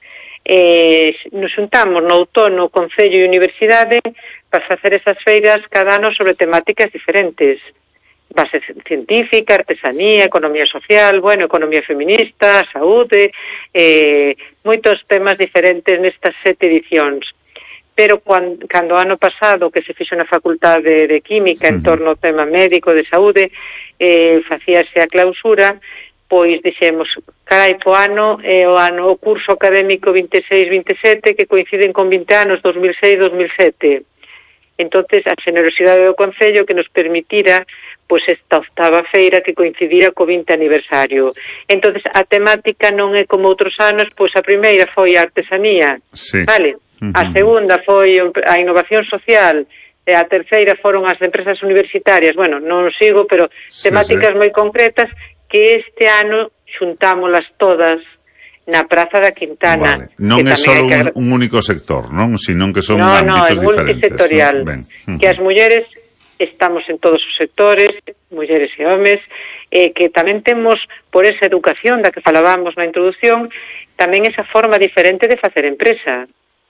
Eh, nos juntamos no outono o Concello e Universidade para facer esas feiras cada ano sobre temáticas diferentes, base científica, artesanía, economía social, bueno, economía feminista, saúde, eh, moitos temas diferentes nestas sete edicións. Pero cando, cando ano pasado que se fixo na Facultade de Química en torno ao tema médico de saúde, eh, facíase a clausura, pois dixemos, carai, po ano é o ano o curso académico vinte e seis vinte e sete que coinciden con vinte anos, dos mil seis dos mil sete. Entonces, a generosidade do Concello que nos permitira pois esta octava feira que coincidira co vinte aniversario. Entonces, a temática non é como outros anos, pois a primeira foi a artesanía, sí. vale? Uh-huh. A segunda foi a innovación social, e a terceira foron as empresas universitarias, bueno, non sigo, pero temáticas sí, sí. moi concretas que este ano xuntámolas todas na Praza da Quintana. Vale. Non é só que... un, un único sector, non? Sino que son no, ámbitos no, diferentes. Multisectorial. ¿No? Ben. Que as mulleres estamos en todos os sectores, mulleres e homes, eh, que tamén temos, por esa educación da que falábamos na introducción, tamén esa forma diferente de facer empresa,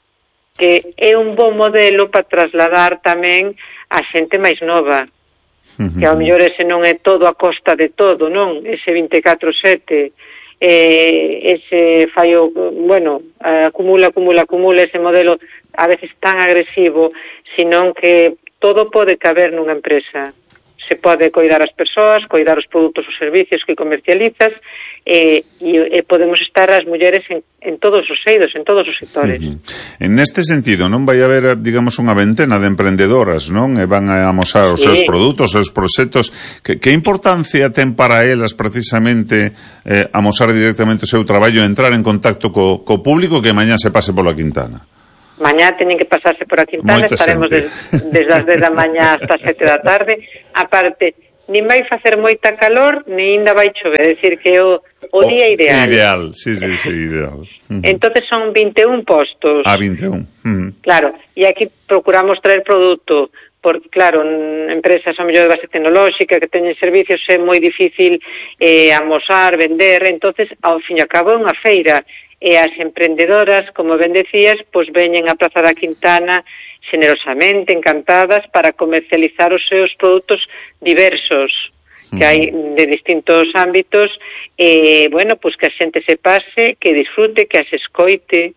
que é un bon modelo para trasladar tamén a xente máis nova, uh-huh. que ao mellor ese non é todo a costa de todo, non? Ese veinticuatro sete... Eh, ese fallo, bueno, acumula, acumula, acumula ese modelo a veces tan agresivo, senón que todo pode caber nunha empresa. Se pode coidar as persoas, coidar os produtos ou servicios que comercializas, e, e, e podemos estar as mulleres en, en todos os eidos, en todos os sectores. Uh-huh. En este sentido, non vai haber, digamos, unha ventena de emprendedoras, non? E van a amosar os sí. seus produtos, os seus proxectos. Que, que importancia ten para elas, precisamente, eh, amosar directamente o seu traballo e entrar en contacto co, co público que mañá se pase pola Quintana? Mañá teñen que pasarse por a Quintana, Moita estaremos des, desde as dez da mañá hasta as sete da tarde. Aparte, nin vai facer moita calor, nin ainda vai chover, é dicir que o, o oh, día ideal. Ideal, sí, sí, sí, ideal. Uh-huh. Entonces son vinte e un postos. Ah, vinte e un. Uh-huh. Claro, e aquí procuramos traer produto, porque claro, empresas ao mellor de base tecnolóxica que teñen servicios é moi difícil eh, amosar, vender, entonces ao fin e ao cabo é unha feira. E as emprendedoras, como ben decías, pois veñen á Praza da Quintana xenerosamente, encantadas, para comercializar os seus produtos diversos, que hai de distintos ámbitos, e, bueno, pois que a xente se pase, que disfrute, que as escoite.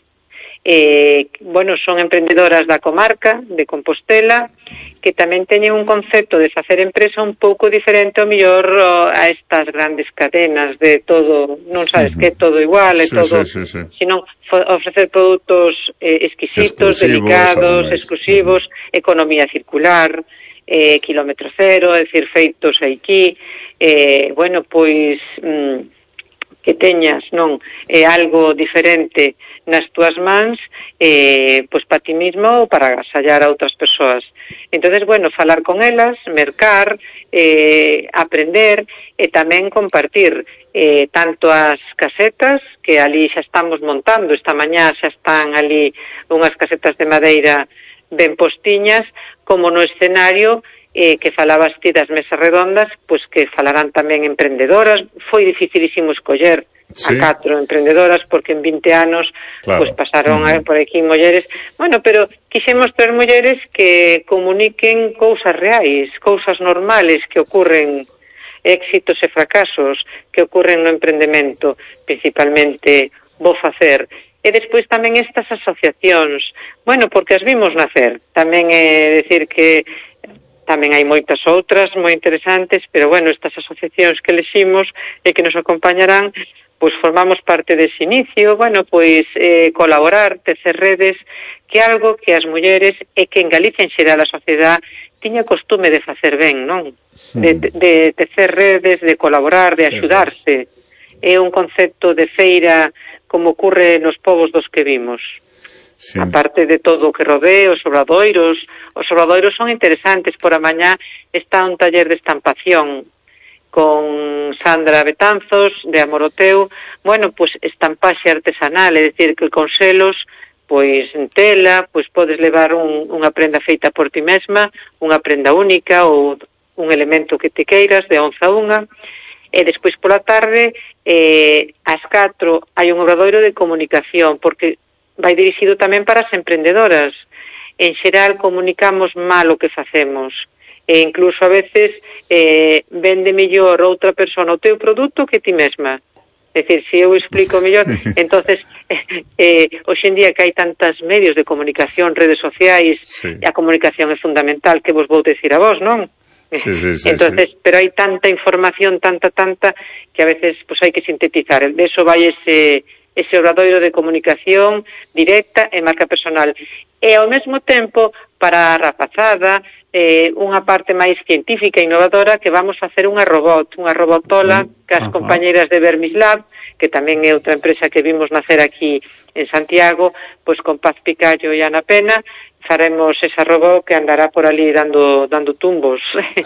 Eh, bueno, son emprendedoras da comarca de Compostela, que tamén teñen un concepto de facer empresa un pouco diferente ao mellor a estas grandes cadenas de todo, non sabes uh-huh. que é todo igual, é sí, todo, sí, sí, sí. sino ofrecer produtos eh, exquisitos, delicados, exclusivos, uh-huh. economía circular, eh, kilómetro cero, é dicir, feitos aquí, eh, bueno, pois mm, que teñas, non, eh, algo diferente nas túas mans, eh, pois para ti mismo ou para agasallar a outras persoas. Entonces, bueno, falar con elas, mercar, eh, aprender e tamén compartir eh, tanto as casetas, que ali xa estamos montando, esta mañá xa están ali unhas casetas de madeira ben postiñas, como no escenario eh, que falabas ti das mesas redondas, pois que falarán tamén emprendedoras. Foi dificilísimo escoller sí. a catro emprendedoras, porque en vinte anos claro. pues pasaron uh-huh. por aquí mulleres, bueno, pero quixemos ter mulleres que comuniquen cousas reais, cousas normales que ocurren, éxitos e fracasos que ocurren no emprendemento, principalmente vou facer. E despois tamén estas asociacións, bueno, porque as vimos nacer, tamén é decir que tamén hai moitas outras moi interesantes, pero bueno, estas asociacións que eleximos e que nos acompañarán, pois formamos parte dese inicio, bueno, pois eh, colaborar, tecer redes, que é algo que as mulleres e que en Galicia en xeral a sociedade tiña costume de facer ben, non? De, de, de tecer redes, de colaborar, de axudarse. É un concepto de feira como ocurre nos povos dos que vimos. Sí. Aparte de todo o que rodea, os obradoiros, os obradoiros son interesantes. Por a mañá está un taller de estampación con Sandra Betanzos, de Amoroteu, bueno, pois estampaxe artesanal, é dicir que con selos, pois en tela, pois podes levar un, unha prenda feita por ti mesma, unha prenda única ou un elemento que te queiras, de onza a unha, e despois pola tarde, eh, ás catro, hai un obradoiro de comunicación, porque vai dirixido tamén para as emprendedoras. En xeral comunicamos mal o que facemos, e incluso a veces eh, vende mellor outra persona o teu produto que ti mesma. É dicir, se eu explico mellor, entonces eh, eh, hoxe en día que hai tantos medios de comunicación, redes sociais, sí. a comunicación é fundamental, que vos vou decir a vos, non? Sí, sí, sí, entonces, sí. Pero hai tanta información, tanta, tanta, que a veces pues, hai que sintetizar. De eso vai ese, ese obradoiro de comunicación directa e marca personal. E ao mesmo tempo, para a rapazada, eh, unha parte máis científica e innovadora, que vamos facer unha robot, unha robotola que as compañeiras de Vermislab, que tamén é outra empresa que vimos nacer aquí en Santiago, pois con Paz Picallo e Ana Pena, faremos esa robot que andará por ali dando dando tumbos.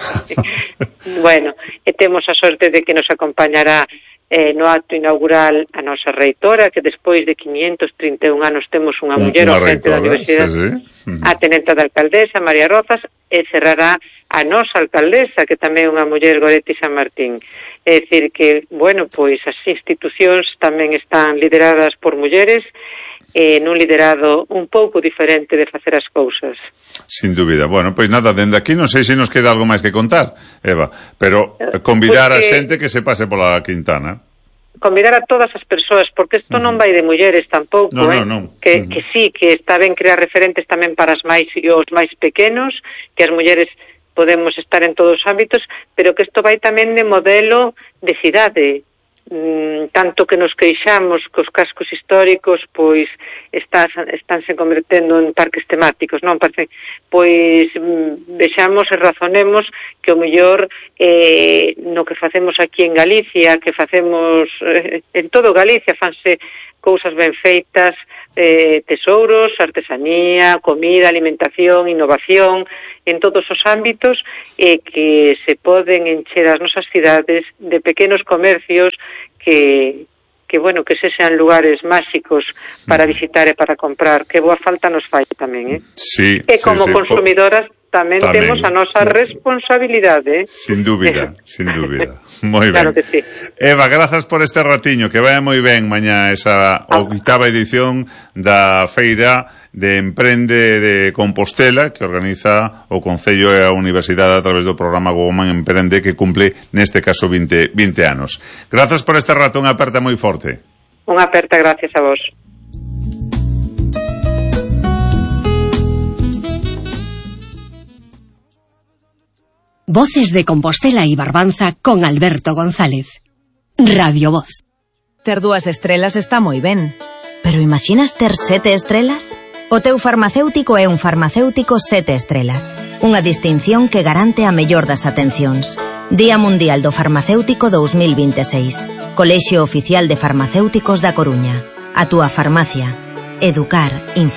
Bueno, e temos a sorte de que nos acompañará eh, no acto inaugural a nosa reitora, que despois de quinientos trinta e un anos temos unha muller ao frente da universidade, sí, sí. Uh-huh. A tenenta da alcaldesa, María Rozas, e cerrará a nosa alcaldesa, que tamén é unha muller, Goretti San Martín. É dicir que, bueno, pois as institucións tamén están lideradas por mulleres, eh, nun liderado un pouco diferente de facer as cousas. Sin dúbida. Bueno, pois nada, dende aquí non sei se nos queda algo máis que contar, Eva, pero convidar Porque... a xente que se pase pola Quintana. Convidar a todas as persoas, porque isto uh-huh. non vai de mulleres tampouco, no, eh? no, no. Que, uh-huh. que sí, que está ben crear referentes tamén para as máis e os máis pequenos, que as mulleres podemos estar en todos os ámbitos, pero que isto vai tamén de modelo de cidade. Mm, tanto que nos queixamos que os cascos históricos pois está, estánse convertendo en parques temáticos, non? Parece, pois mm, vexamos e razonemos que o mellor eh, no que facemos aquí en Galicia, que facemos eh, en todo Galicia, fanse cousas ben feitas, eh, tesouros, artesanía, comida, alimentación, innovación, en todos os ámbitos, eh, que se poden encher as nosas cidades de pequenos comercios que, que bueno, que se sean lugares máxicos para visitar e para comprar, que boa falta nos fai tamén, eh? Sí, e como sí, sí. consumidoras tamén, tamén temos a nosa responsabilidade, eh? Sin dúbida, sin dúbida. Moi ben. Claro que sí. Eva, grazas por este ratiño, que vaya moi ben mañá esa oitava edición da Feira de Emprende de Compostela, que organiza o Concello e a Universidade a través do programa Woman Emprende, que cumple neste caso vinte, vinte anos. Grazas por este rato, unha aperta moi forte. Unha aperta, gracias a vos. Voces de Compostela y Barbanza con Alberto González. Radio Voz. Ter dúas estrelas está moi ben, pero imaginas ter sete estrelas? O teu farmacéutico é un farmacéutico sete estrelas, unha distinción que garante a mellor das atencións. Día Mundial do Farmacéutico dous mil vinte e seis. Colexio Oficial de Farmacéuticos da Coruña. A túa farmacia. Educar, informar.